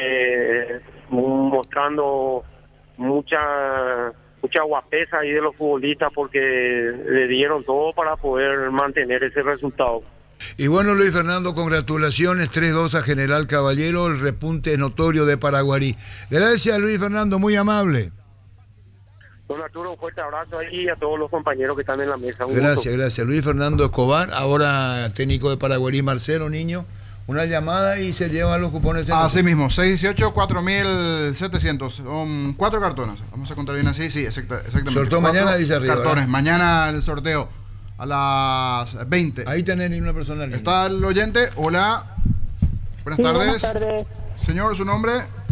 eh, mostrando mucha mucha guapesa ahí de los futbolistas porque le dieron todo para poder mantener ese resultado.
Y bueno, Luis Fernando, congratulaciones, tres dos a General Caballero, el repunte notorio de Paraguarí. Gracias, Luis Fernando, muy amable.
Don Arturo, un fuerte abrazo ahí y a todos los compañeros que están en la mesa. Un
Gracias,
gusto.
gracias. Luis Fernando Escobar, ahora técnico de Paraguarí. Marcelo, niño, una llamada y se llevan los cupones.
Así mismo, seis dieciocho, cuatro mil setecientos, um, cuatro cartones. Vamos a contar bien así, sí, exacta, exactamente.
Sorteo mañana, dice arriba,
cartones,
¿verdad?
Mañana el sorteo a las veinte.
Ahí tenés una persona.
Está el oyente, hola, buenas
Sí,
tardes.
buenas tardes.
Señor, ¿su nombre?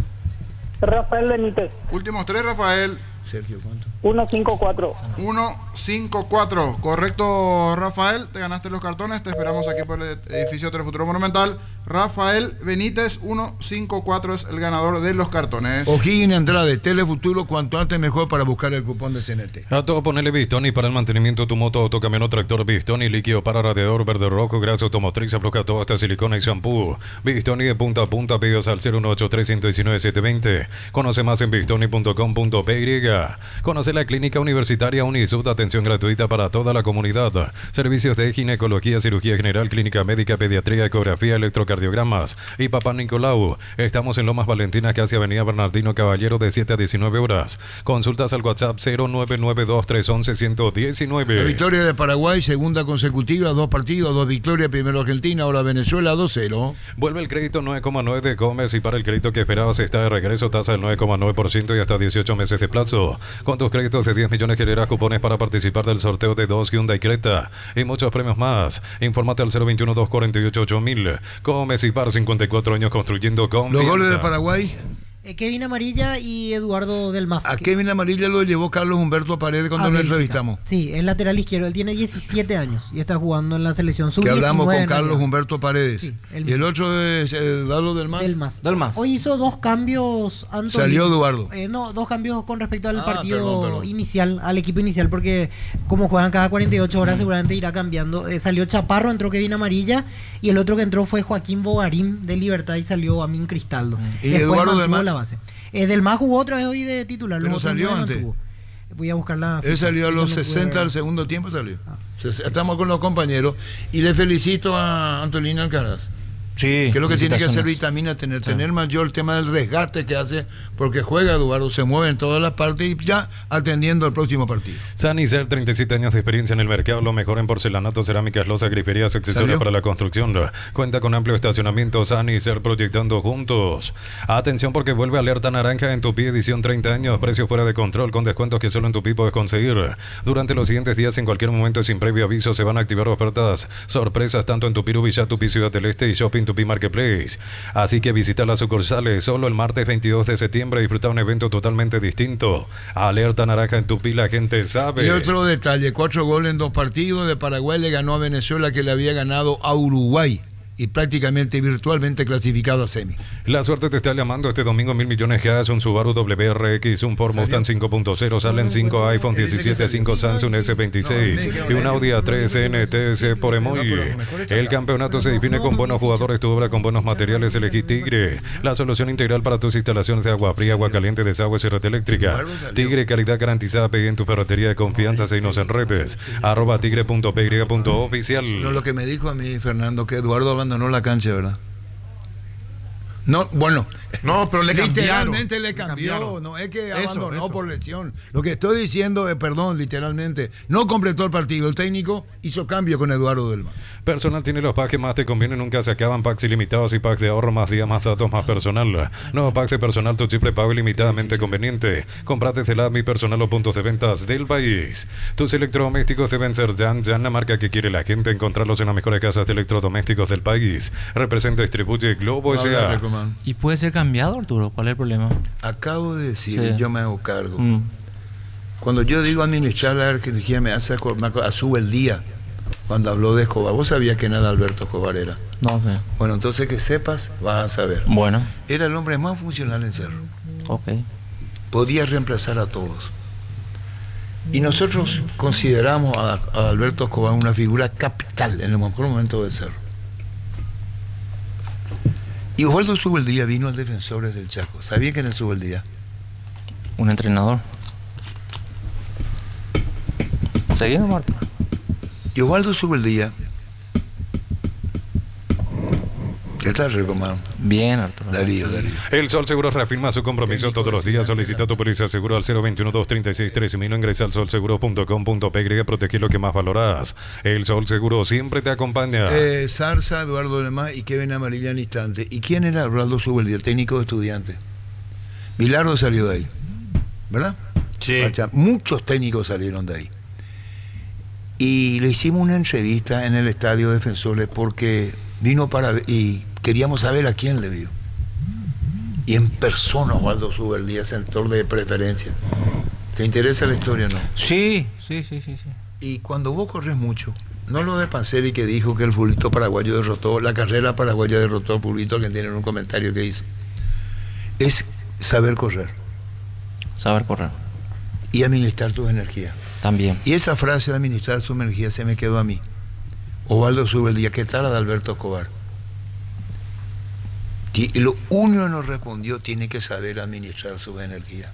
Rafael Benítez.
Últimos tres, Rafael.
Sergio, ¿cuánto?
uno cinco cuatro.
uno cinco cuatro, correcto, Rafael, te ganaste los cartones, te esperamos aquí por el edificio Telefuturo Monumental. Rafael Benítez, uno cinco cuatro es el ganador de los cartones.
O'Higgins Andrade, Telefuturo, cuanto antes mejor para buscar el cupón de C N T.
A todo ponele Bistoni para el mantenimiento de tu moto, autocamión o tractor. Bistoni, líquido para radiador verde rojo, grasa automotriz, afloja todo hasta silicona y shampoo. Bistoni de punta a punta, pedidos al cero uno ocho tres, uno uno nueve, siete dos cero. Conoce más en bistoni punto com punto p y. Conoce la clínica universitaria Unisud, atención gratuita para toda la comunidad. Servicios de ginecología, cirugía general, clínica médica, pediatría, ecografía, electrocardiogramas y Papá Nicolau. Estamos en Lomas Valentina, casi Avenida Bernardino Caballero, de siete a diecinueve horas. Consultas al WhatsApp cero nueve nueve dos tres uno uno, uno uno nueve.
La victoria de Paraguay, segunda consecutiva, dos partidos, dos victorias, primero Argentina, ahora Venezuela, dos cero.
Vuelve el crédito nueve coma nueve de Gómez y para el crédito que esperabas está de regreso, tasa del nueve coma nueve por ciento y hasta dieciocho meses de plazo. Con tus créditos de diez millones generarás cupones para participar del sorteo de dos Hyundai Creta y muchos premios más. Infórmate al cero veintiuno, dos cuarenta y ocho, ocho mil. Gómez y Par, cincuenta y cuatro años construyendo confianza.
Los goles de Paraguay.
Eh, Kevin Amarilla y Eduardo Del Mas.
A Kevin Amarilla lo llevó Carlos Humberto Paredes cuando
A
lo
Bélgica.
entrevistamos.
Sí, es lateral izquierdo. Él tiene diecisiete años y está jugando en la selección sub
Que hablamos
diecinueve
con
en
Carlos
realidad.
Humberto Paredes.
Sí, el
y el otro es Eduardo Del Mas.
Del Mas.
Del Mas.
Hoy hizo dos cambios, Antonio.
Salió Eduardo.
Eh, no, dos cambios con respecto al
Ah,
partido
perdón, perdón.
inicial, al equipo inicial, porque como juegan cada cuarenta y ocho horas, seguramente irá cambiando. Eh, salió Chaparro, entró Kevin Amarilla, y el otro que entró fue Joaquín Bogarín de Libertad y salió Amin Cristaldo.
¿Y
Después
Eduardo Del
mantuvo
Mas?
la base. Eh, Del Mas jugó otra vez hoy de titular.
Pero
los otros
salió
nueve
antes.
mantuvo. Voy a buscar la
Él
ficha,
salió a
que
los
no pude
sesenta
ver.
del segundo tiempo, salió. Se- Estamos con los compañeros y le felicito a Antolina Alcaraz.
Sí,
Que es lo que tiene que hacer
felicitaciones.
vitamina, tener,
Sí.
tener mayor el tema del desgaste que hace, porque juega Eduardo, se mueve en todas las partes y ya atendiendo al próximo partido.
Sanicer, treinta y siete años de experiencia en el mercado, lo mejor en porcelanato, cerámicas, losas, griferías, accesorios
¿Salió?
para la construcción. Cuenta con amplio estacionamiento. Sanicer, proyectando juntos. Atención porque vuelve alerta naranja en Tupi, edición treinta años, precios fuera de control, con descuentos que solo en Tupi puedes conseguir. Durante los siguientes días, en cualquier momento, sin previo aviso, se van a activar ofertas sorpresas tanto en Tupi Villa, Tupi Ciudad del Este y Shopping Tupi Marketplace. Así que visita las sucursales solo el martes veintidós de septiembre y disfruta un evento totalmente distinto. Alerta naranja en Tupi, la gente sabe.
Y otro detalle, cuatro goles en dos partidos, de Paraguay le ganó a Venezuela que le había ganado a Uruguay. y prácticamente virtualmente clasificado a semi.
La suerte te está llamando este domingo. Mil millones que haces un Subaru W R X, un Ford Mustang cinco punto cero, salen cinco iPhone diecisiete, cinco Samsung S veintiséis y un Audi A tres N T S por Emoy. El campeonato se define con buenos jugadores, tu obra con buenos materiales. Elegí Tigre, la solución integral para tus instalaciones de agua fría, agua caliente, desagües y red eléctrica. Tigre, calidad garantizada. Pegue en tu ferretería de confianza. Seguinos en redes arroba tigre punto p y punto oficial.
No, lo que me dijo a mí Fernando, que Eduardo abandonó la cancha, ¿verdad? No, bueno,
no, pero le
literalmente
cambiaron,
le cambió,
le cambiaron.
No es que
Eso,
abandonó
eso.
por lesión. Lo que estoy diciendo es, perdón, literalmente, no completó el partido. El técnico hizo cambio con Eduardo Delmas.
Personal tiene los packs que más te convienen, nunca se acaban. Packs ilimitados y packs de ahorro, más días, más datos, más personal. Nuevos packs de personal, tu chip prepago ilimitadamente conveniente. Comprate desde la Mi Personal o puntos de ventas del país. Tus electrodomésticos deben ser Jan, Jan, la marca que quiere la gente. Encontrarlos en las mejores casas de electrodomésticos del país. Representa, distribuye Globo
No,
S A.
dale, comando.
¿Y puede ser cambiado, Arturo? ¿Cuál es el problema?
Acabo de decir,
Sí.
yo me hago cargo.
Mm.
Cuando yo digo administrar la energía, me hace aco- me aco- a sube el día. Cuando habló de Escobar, vos sabías que nada Alberto Escobar era.
No sé.
Bueno, entonces que sepas, vas a saber.
Bueno,
Era el hombre más funcional en Cerro.
ok.
Podía reemplazar a todos. Y nosotros consideramos a, a Alberto Escobar una figura capital en el mejor momento del Cerro. Y Osvaldo Subeldía vino al Defensores del Chaco. ¿Sabía quién es Subeldía?
Un entrenador. Seguimos, Marta.
Y Osvaldo Subeldía. ¿Qué tal, recomendado?
Bien, Arturo.
Darío, Darío.
El Sol Seguro reafirma su compromiso todos los días. Solicita tu póliza seguro al cero veintiuno, dos treinta y seis, trece mil. Ingresa al sol seguro punto com punto p y proteger lo que más valoras. El Sol Seguro siempre te acompaña.
Eh, Zarza, Eduardo Lemás y Kevin Amarilla en instante. ¿Y quién era Osvaldo Subeldía, el técnico de Estudiantes? Bilardo salió de ahí, ¿verdad?
Sí.
Pacha, muchos técnicos salieron de ahí. Y le hicimos una entrevista en el Estadio Defensores porque vino para ver, y queríamos saber a quién le vio. Y en persona Osvaldo Subeldía, senador de preferencia. ¿Te interesa la historia o no?
Sí, sí, sí, sí, sí.
Y cuando vos corres mucho, no lo de Panseri que dijo que el fulbito paraguayo derrotó, la carrera paraguaya derrotó al fulbito, que tiene un comentario que hizo. Es saber correr
Saber correr.
y administrar tus energías.
También.
Y esa frase de administrar su energía se me quedó a mí. Osvaldo Subeldía, ¿qué tal de Alberto Escobar? Y lo único que nos respondió, tiene que saber administrar su energía.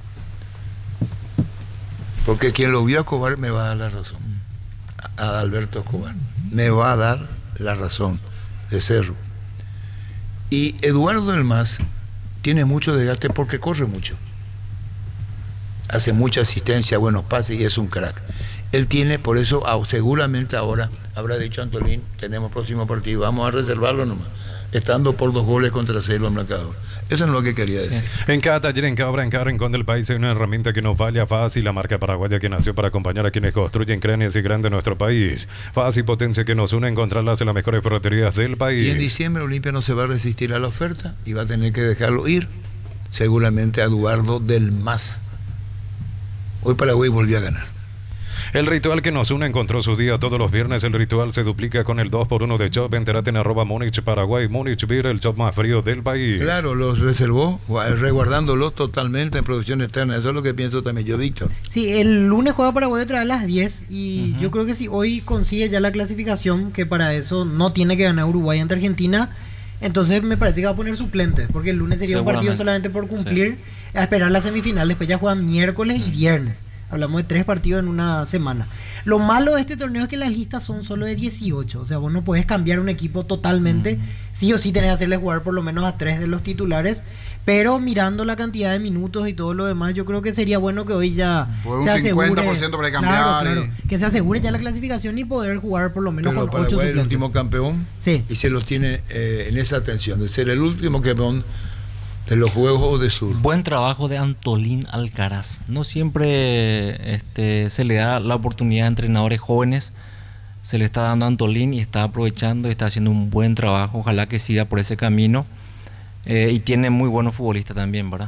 Porque quien lo vio a Escobar me va a dar la razón. A Alberto Escobar. Me va a dar la razón de Cerro. Y Eduardo Delmas tiene mucho desgaste porque corre mucho. Hace mucha asistencia, buenos pases y es un crack. Él tiene, por eso ah, seguramente ahora habrá dicho Antolín, tenemos próximo partido, vamos a reservarlo nomás, estando por dos goles contra cero en marcador. Eso es lo que quería decir.
En cada taller, en cada obra, en cada rincón del país hay una herramienta que no falla. Fácil, la marca paraguaya que nació para acompañar a quienes construyen, crean y hacen grande nuestro país. Fácil, potencia que nos une, encontrarlas en las mejores ferreterías del país.
Y en diciembre Olimpia no se va a resistir a la oferta y va a tener que dejarlo ir, seguramente a Eduardo Delmas. Hoy Paraguay volvió a ganar.
El ritual que nos une encontró su día todos los viernes. El ritual se duplica con el dos por uno de Chop. Entérate en arroba Múnich Paraguay. Múnich Beer, el Chop más frío del país.
Claro, los reservó, resguardándolos totalmente en producción externa. Eso es lo que pienso también yo, Víctor.
Sí, el lunes juega Paraguay otra vez a las diez y uh-huh. yo creo que si hoy consigue ya la clasificación, que para eso no tiene que ganar Uruguay ante Argentina, entonces me parece que va a poner suplente, porque el lunes sería un partido solamente por cumplir, sí. a esperar la semifinal. Después ya juegan miércoles y viernes. Hablamos de tres partidos en una semana. Lo malo de este torneo es que las listas son solo de dieciocho. O sea, vos no podés cambiar un equipo totalmente. Mm. Sí o sí tenés que hacerle jugar por lo menos a tres de los titulares. Pero mirando la cantidad de minutos y todo lo demás, yo creo que sería bueno que hoy ya
por
se
un
asegure.
cincuenta por ciento para cambiar.
Claro, claro,
y...
que se asegure ya la clasificación y poder jugar por lo menos
Pero
con ocho
Paraguay
suplentes.
Es el último campeón.
Sí.
Y se los tiene eh, en esa atención de ser el último campeón de los Juegos de Sur.
Buen trabajo de Antolín Alcaraz. No siempre este, se le da la oportunidad a entrenadores jóvenes. Se le está dando a Antolín y está aprovechando y está haciendo un buen trabajo. Ojalá que siga por ese camino. Eh, y tiene muy buenos futbolistas también, ¿verdad?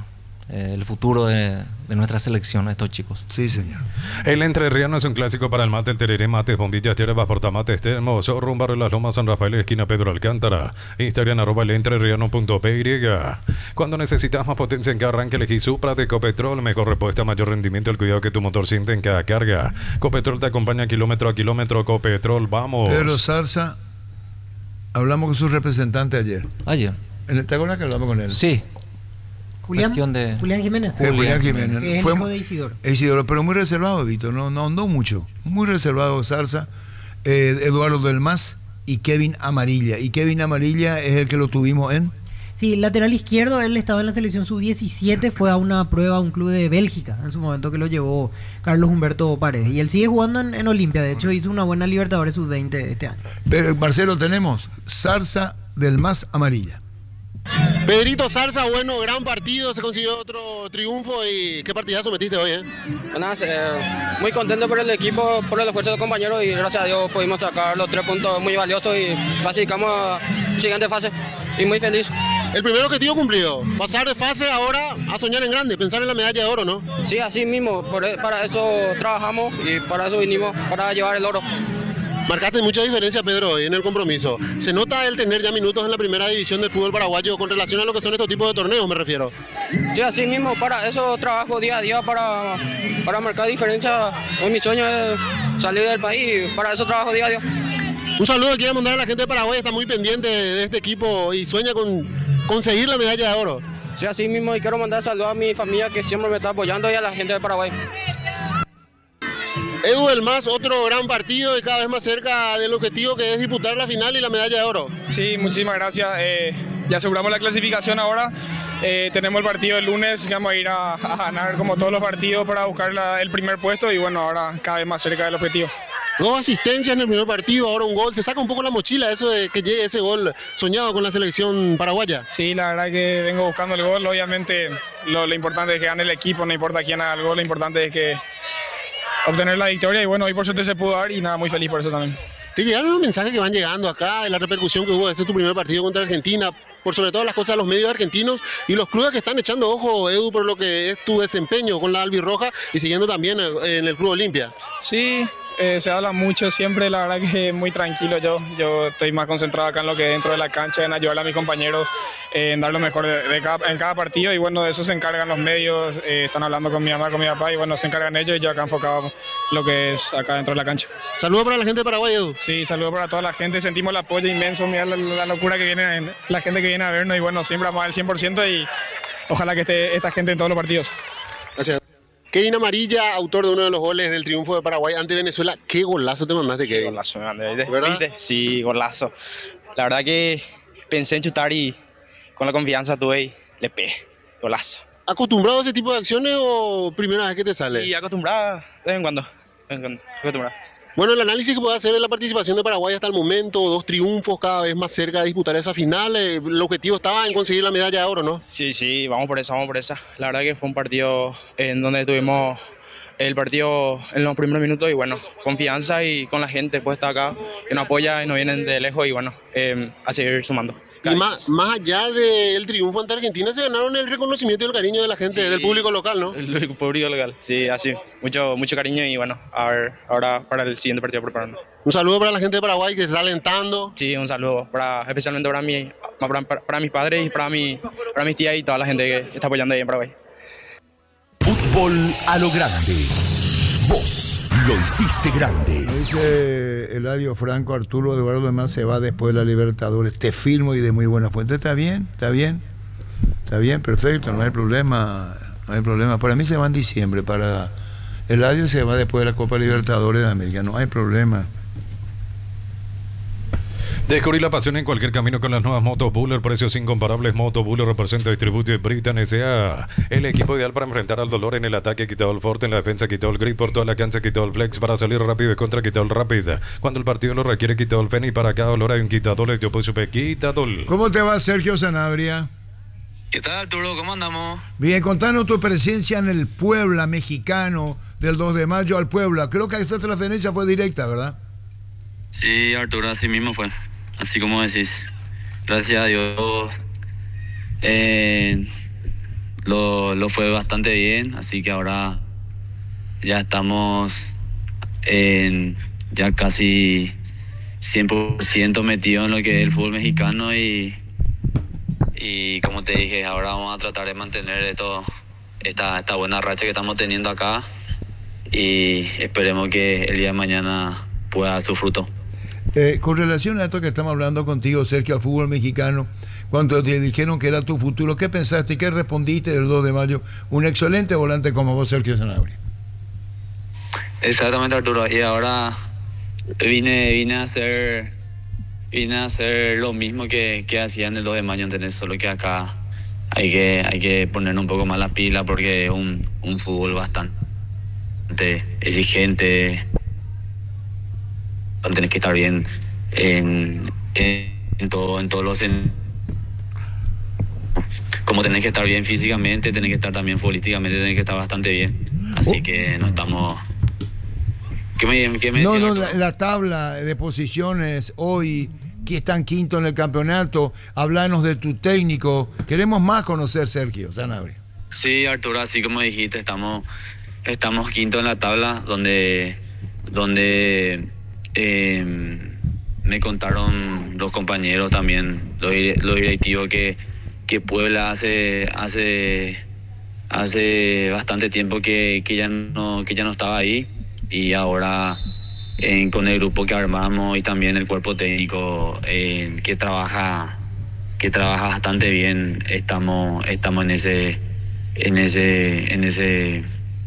eh, el futuro de, de nuestra selección, estos chicos.
Sí, señor.
El entrerriano es un clásico para el mate, el tereré, mates, bombillas, hierbas, portamates, termos, showroom, barrio Las Lomas, San Rafael, esquina Pedro Alcántara. Instagram arroba el entrerriano punto p y. Cuando necesitas más potencia en cada arranque, elegí Supra de Ecopetrol. Mejor respuesta, mayor rendimiento, el cuidado que tu motor siente en cada carga. Ecopetrol te acompaña kilómetro a kilómetro. Ecopetrol, vamos.
Pedro Zarza, hablamos con su representante ayer.
Ayer.
¿Te acuerdas que hablamos con él?
Sí.
Julián,
de...
Julián Jiménez.
Eh, Julián Jiménez.
Que es el
Fue
hijo de Isidoro.
Isidoro, pero muy reservado, Víctor. No, no andó mucho. Muy reservado Zarza. Eh, Eduardo Del Mas y Kevin Amarilla. Y Kevin Amarilla es el que lo tuvimos en...
Sí, lateral izquierdo, él estaba en la selección sub diecisiete, fue a una prueba a un club de Bélgica, en su momento que lo llevó Carlos Humberto Paredes. Y él sigue jugando en, en Olimpia, de hecho hizo una buena Libertadores sub veinte este año.
Pero, Marcelo, tenemos Zarza, Del Mas, Amarilla.
Pedrito Zarza, bueno, gran partido, se consiguió otro triunfo y qué partidazo metiste hoy, ¿eh?
Bueno, eh, muy contento por el equipo, por el esfuerzo de los compañeros y gracias a Dios pudimos sacar los tres puntos muy valiosos y clasificamos a la siguiente fase y muy feliz.
El primer objetivo cumplido, pasar de fase ahora a soñar en grande, pensar en la medalla de oro, ¿no?
Sí, así mismo, por, para eso trabajamos y para eso vinimos, para llevar el oro.
Marcaste mucha diferencia, Pedro, hoy en el compromiso. ¿Se nota el tener ya minutos en la primera división del fútbol paraguayo con relación a lo que son estos tipos de torneos, me refiero?
Sí, así mismo, para eso trabajo día a día para, para marcar diferencia. Hoy mi sueño es salir del país, para eso trabajo día a día.
Un saludo quiero mandar a la gente de Paraguay, está muy pendiente de este equipo y sueña con conseguir la medalla de oro.
Sí, así mismo, y quiero mandar saludos a mi familia que siempre me está apoyando y a la gente de Paraguay.
Edu Del Mas, otro gran partido y cada vez más cerca del objetivo que es disputar la final y la medalla de oro.
Sí, muchísimas gracias. Eh, ya aseguramos la clasificación ahora. Eh, tenemos el partido el lunes, vamos a ir a, a ganar como todos los partidos para buscar la, el primer puesto y bueno, ahora cada vez más cerca del objetivo.
Dos asistencias en el primer partido, ahora un gol. ¿Se saca un poco la mochila eso de que llegue ese gol soñado con la selección paraguaya?
Sí, la verdad que vengo buscando el gol. Obviamente lo, lo importante es que gane el equipo, no importa quién haga el gol, lo importante es que obtener la victoria y bueno, hoy por suerte se pudo dar y nada, muy feliz por eso también.
¿Te llegaron los mensajes que van llegando acá de la repercusión que hubo? Ese es tu primer partido contra Argentina, por sobre todas las cosas los medios argentinos y los clubes que están echando ojo, Edu, por lo que es tu desempeño con la albirroja y siguiendo también en el Club Olimpia.
Sí, eh, se habla mucho siempre, la verdad que muy tranquilo yo. Yo estoy más concentrado acá en lo que dentro de la cancha, en ayudar a mis compañeros, eh, en dar lo mejor de, de cada, en cada partido y bueno, de eso se encargan los medios, eh, están hablando con mi mamá, con mi papá y bueno, se encargan ellos y yo acá enfocado lo que es acá dentro de la cancha.
Saludos para la gente de Paraguay, Edu.
Sí, saludos para toda la gente, sentimos el apoyo inmenso, mira la, la locura que viene, la gente que viene a vernos y bueno, siempre vamos al cien por ciento y ojalá que esté esta gente en todos los partidos.
Gracias. Kevin Amarilla, autor de uno de los goles del triunfo de Paraguay ante Venezuela. ¿Qué golazo te mandaste, Kevin?
Qué golazo me mandé, ¿viste?
¿Verdad?
¿Viste? Sí, golazo. La verdad que pensé en chutar y con la confianza tuve y le pegué. Golazo.
¿Acostumbrado a ese tipo de acciones o primera vez que te sale?
Sí, acostumbrado de vez en cuando. De vez en cuando. Acostumbrado.
Bueno, el análisis que puede hacer de la participación de Paraguay hasta el momento, dos triunfos cada vez más cerca de disputar esa final, eh, el objetivo estaba en conseguir la medalla de oro, ¿no?
Sí, sí, vamos por esa, vamos por esa. La verdad que fue un partido en donde tuvimos el partido en los primeros minutos y bueno, confianza y con la gente puesta acá, que nos apoya y nos vienen de lejos y bueno, eh, a seguir sumando.
Y más, más allá del triunfo ante Argentina, se ganaron el reconocimiento y el cariño de la gente, sí, del público local, ¿no?
El público local, sí, así. Mucho, mucho cariño y bueno, a ver, ahora para el siguiente partido preparando.
Un saludo para la gente de Paraguay que está alentando.
Sí, un saludo, para, especialmente para, mí, para, para, para mis padres y para, mi, para mis tías y toda la gente que está apoyando ahí en Paraguay.
Fútbol a lo grande. Vos lo hiciste grande.
Dice Eladio Franco, Arturo Eduardo además se va después de la Libertadores. Te firmo y de muy buena fuente. Está bien, está bien. Está bien, perfecto, no hay problema. No hay problema. Para mí se va en diciembre. Para Eladio se va después de la Copa Libertadores de América. No hay problema.
Descubrir la pasión en cualquier camino con las nuevas motos Buller, precios incomparables. Moto Buller representa Distribuye Britain S A, el equipo ideal para enfrentar al dolor en el ataque. Quitado el forte, en la defensa quitado el grip, por toda la cancha quitado el flex, para salir rápido y contra quitado el rápido. Cuando el partido lo requiere quitado el Feni, para cada dolor hay un quitador. Yo pues supe quitador.
¿Cómo te va, Sergio Sanabria?
¿Qué tal, Arturo? ¿Cómo andamos?
Bien, contanos tu presencia en el Puebla mexicano del dos de mayo al Puebla. Creo que esa transferencia fue directa, ¿verdad?
Sí, Arturo, así mismo fue. Así como decís, gracias a Dios, eh, lo, lo fue bastante bien, así que ahora ya estamos en ya casi cien por ciento metidos en lo que es el fútbol mexicano y, y como te dije, ahora vamos a tratar de mantener esto, esta, esta buena racha que estamos teniendo acá y esperemos que el día de mañana pueda dar su fruto.
Eh, con relación a esto que estamos hablando contigo, Sergio, al fútbol mexicano, cuando te dijeron que era tu futuro, ¿qué pensaste y qué respondiste del dos de mayo? Un excelente volante como vos, Sergio Sanabria.
Exactamente, Arturo. Y ahora vine, vine a hacer vine a hacer lo mismo que, que hacía en el dos de mayo, ¿entendés? Solo que acá hay que, hay que poner un poco más la pila porque es un, un fútbol bastante exigente. Tenés que estar bien en, en, en todo, en todos los en, como tenés que estar bien físicamente, tenés que estar también futbolísticamente, tenés que estar bastante bien. Así que no estamos. ¿Qué me, qué me
no,
decía,
no, la, la tabla de posiciones hoy, que están quinto en el campeonato, hablanos de tu técnico. Queremos más conocer, Sergio Sanabria.
Sí, Arturo, así como dijiste, estamos, estamos quinto en la tabla, donde, donde eh, me contaron los compañeros también, los, los directivos, que, que Puebla hace, hace, hace bastante tiempo que, que, ya no, que ya no estaba ahí. Y ahora eh, con el grupo que armamos y también el cuerpo técnico eh, que trabaja que trabaja bastante bien, estamos estamos en ese en ese en ese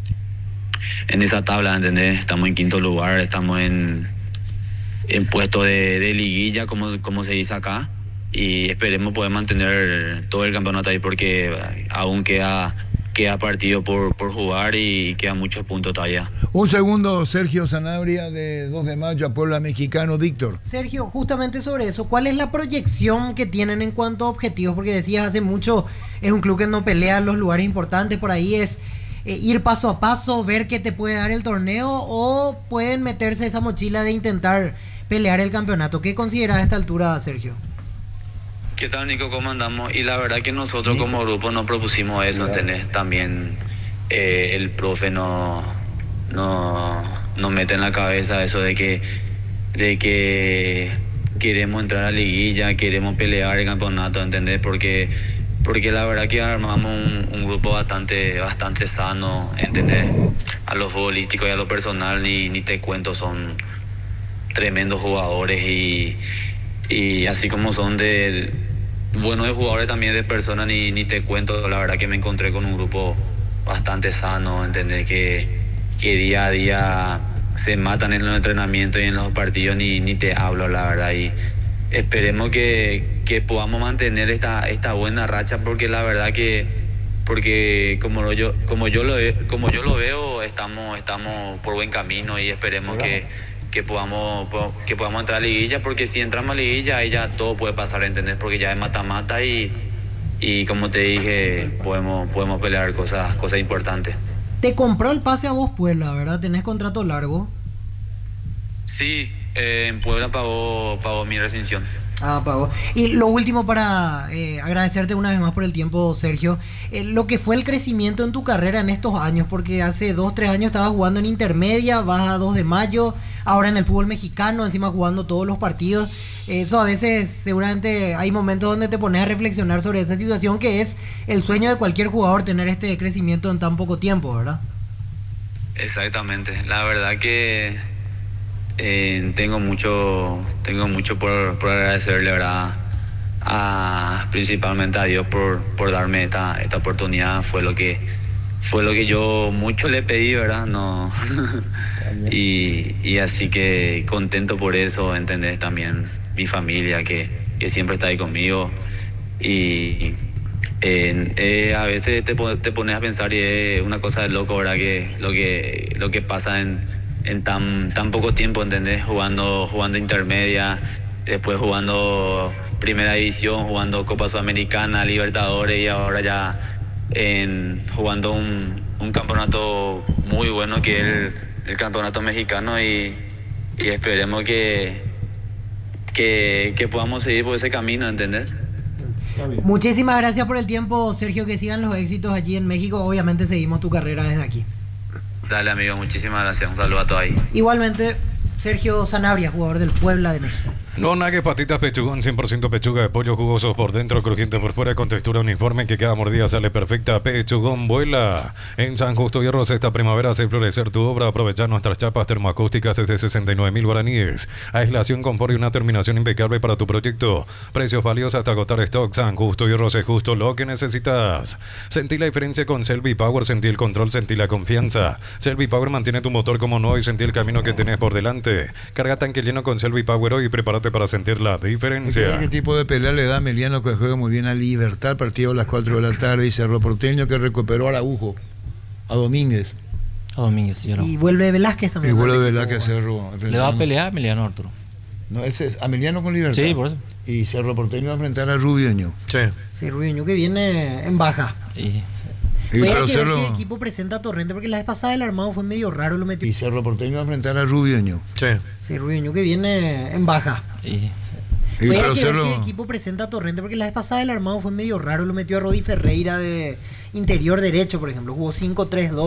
en esa tabla, ¿entendés? Estamos en quinto lugar, estamos en en puesto de, de liguilla, como como se dice acá, y esperemos poder mantener todo el campeonato ahí porque aún queda queda partido por, por jugar y quedan muchos puntos todavía.
Un segundo, Sergio Sanabria, de dos de mayo a Puebla Mexicano, Víctor.
Sergio, justamente sobre eso, ¿cuál es la proyección que tienen en cuanto a objetivos? Porque decías hace mucho, es un club que no pelea los lugares importantes, por ahí es eh, ir paso a paso, ver qué te puede dar el torneo, o pueden meterse esa mochila de intentar pelear el campeonato. ¿Qué consideras a esta altura, Sergio?
¿Qué tal, Nico? ¿Cómo andamos? Y la verdad que nosotros como grupo nos propusimos eso, ¿entendés? También eh, el profe no, no, nos mete en la cabeza eso de que, de que queremos entrar a la liguilla, queremos pelear el campeonato, ¿entendés? Porque, porque la verdad que armamos un, un grupo bastante, bastante sano, ¿entendés? A lo futbolístico y a lo personal ni, ni te cuento, son tremendos jugadores y, y así como son de... bueno, de jugadores también, de personas, ni, ni te cuento. La verdad que me encontré con un grupo bastante sano, ¿entendés? Que, que día a día se matan en los entrenamientos y en los partidos, ni, ni te hablo, la verdad. Y esperemos que, que podamos mantener esta, esta buena racha, porque la verdad que, porque como lo, yo, como yo lo, como yo lo veo, estamos, estamos por buen camino y esperemos sí, que... que podamos que podamos entrar a la liguilla, porque si entramos a la liguilla ahí ya todo puede pasar, ¿entendés? Porque ya es mata-mata y, y como te dije, podemos podemos pelear cosas cosas importantes.
Te compró el pase a vos Puebla, ¿verdad? ¿Tenés contrato largo?
Sí, eh, en Puebla pagó, pagó mi rescisión.
Ah, pagó. Y lo último para eh, agradecerte una vez más por el tiempo, Sergio, eh, lo que fue el crecimiento en tu carrera en estos años, porque hace dos, tres años estabas jugando en intermedia, vas a dos de mayo, ahora en el fútbol mexicano, encima jugando todos los partidos. Eso a veces seguramente hay momentos donde te pones a reflexionar sobre esa situación, que es el sueño de cualquier jugador, tener este crecimiento en tan poco tiempo, ¿verdad?
Exactamente, la verdad que Eh, tengo mucho tengo mucho por, por agradecerle, ¿verdad? A, principalmente a Dios por, por darme esta, esta oportunidad. Fue lo que fue lo que yo mucho le pedí, ¿verdad? No y, y así que contento por eso, ¿entendés? También mi familia que, que siempre está ahí conmigo y eh, eh, a veces te, te pones a pensar y es una cosa de loco, ¿verdad? Que lo que lo que pasa en en tan tan poco tiempo, ¿entendés? Jugando jugando intermedia, después jugando primera división, jugando Copa Sudamericana, Libertadores y ahora ya en, jugando un, un campeonato muy bueno que es el, el campeonato mexicano y, y esperemos que, que que podamos seguir por ese camino, ¿entendés?
Muchísimas gracias por el tiempo, Sergio, que sigan los éxitos allí en México. Obviamente seguimos tu carrera desde aquí.
Dale, amigo, muchísimas gracias. Un saludo a todos ahí.
Igualmente, Sergio Sanabria, jugador del Puebla de México.
No nague patitas pechugón, cien por ciento pechuga de pollo, jugosos por dentro, crujiente por fuera, con textura uniforme que cada mordida sale perfecta. Pechugón vuela. En San Justo y Rosas esta primavera hace florecer tu obra. Aprovechar nuestras chapas termoacústicas desde sesenta y nueve mil guaraníes. Aislación, confort y una terminación impecable para tu proyecto. Precios valiosos hasta agotar stock. San Justo y Rosas, justo lo que necesitas. Sentí la diferencia con Selvi Power, sentí el control, sentí la confianza. Selvi Power mantiene tu motor como no y sentí el camino que tenés por delante. Carga tanque lleno con Selvi Power hoy y prepárate para sentir la diferencia.
¿Qué tipo de pelea le da a Meliano, que juega muy bien a Libertad? Partido a las cuatro de la tarde. Y Cerro Porteño, que recuperó a Araujo, a Domínguez.
A Domínguez, sí,
Y vuelve Velázquez también.
Y vuelve Velázquez, Cerro.
Le va a pelear a Emiliano, Arturo.
No, ese es Emiliano con Libertad.
Sí, por eso.
Y Cerro Porteño va a enfrentar a Rubioño.
Sí.
Sí, Rubioño, que viene en baja.
Sí.
Y
Voy a
pero
que
Cerro,
ver qué equipo presenta a Torrente, porque la vez pasada el armado fue medio raro, lo metió.
y Cerro Porteño va a enfrentar a Rubioño.
Sí.
Sí, Rubioño, que viene en baja.
Sí.
Y
Voy a
pero
que ver
Cerro,
qué equipo presenta a Torrente, porque la vez pasada el armado fue medio raro, lo metió a Rodi Ferreira de interior derecho, por ejemplo. Jugó cinco tres dos.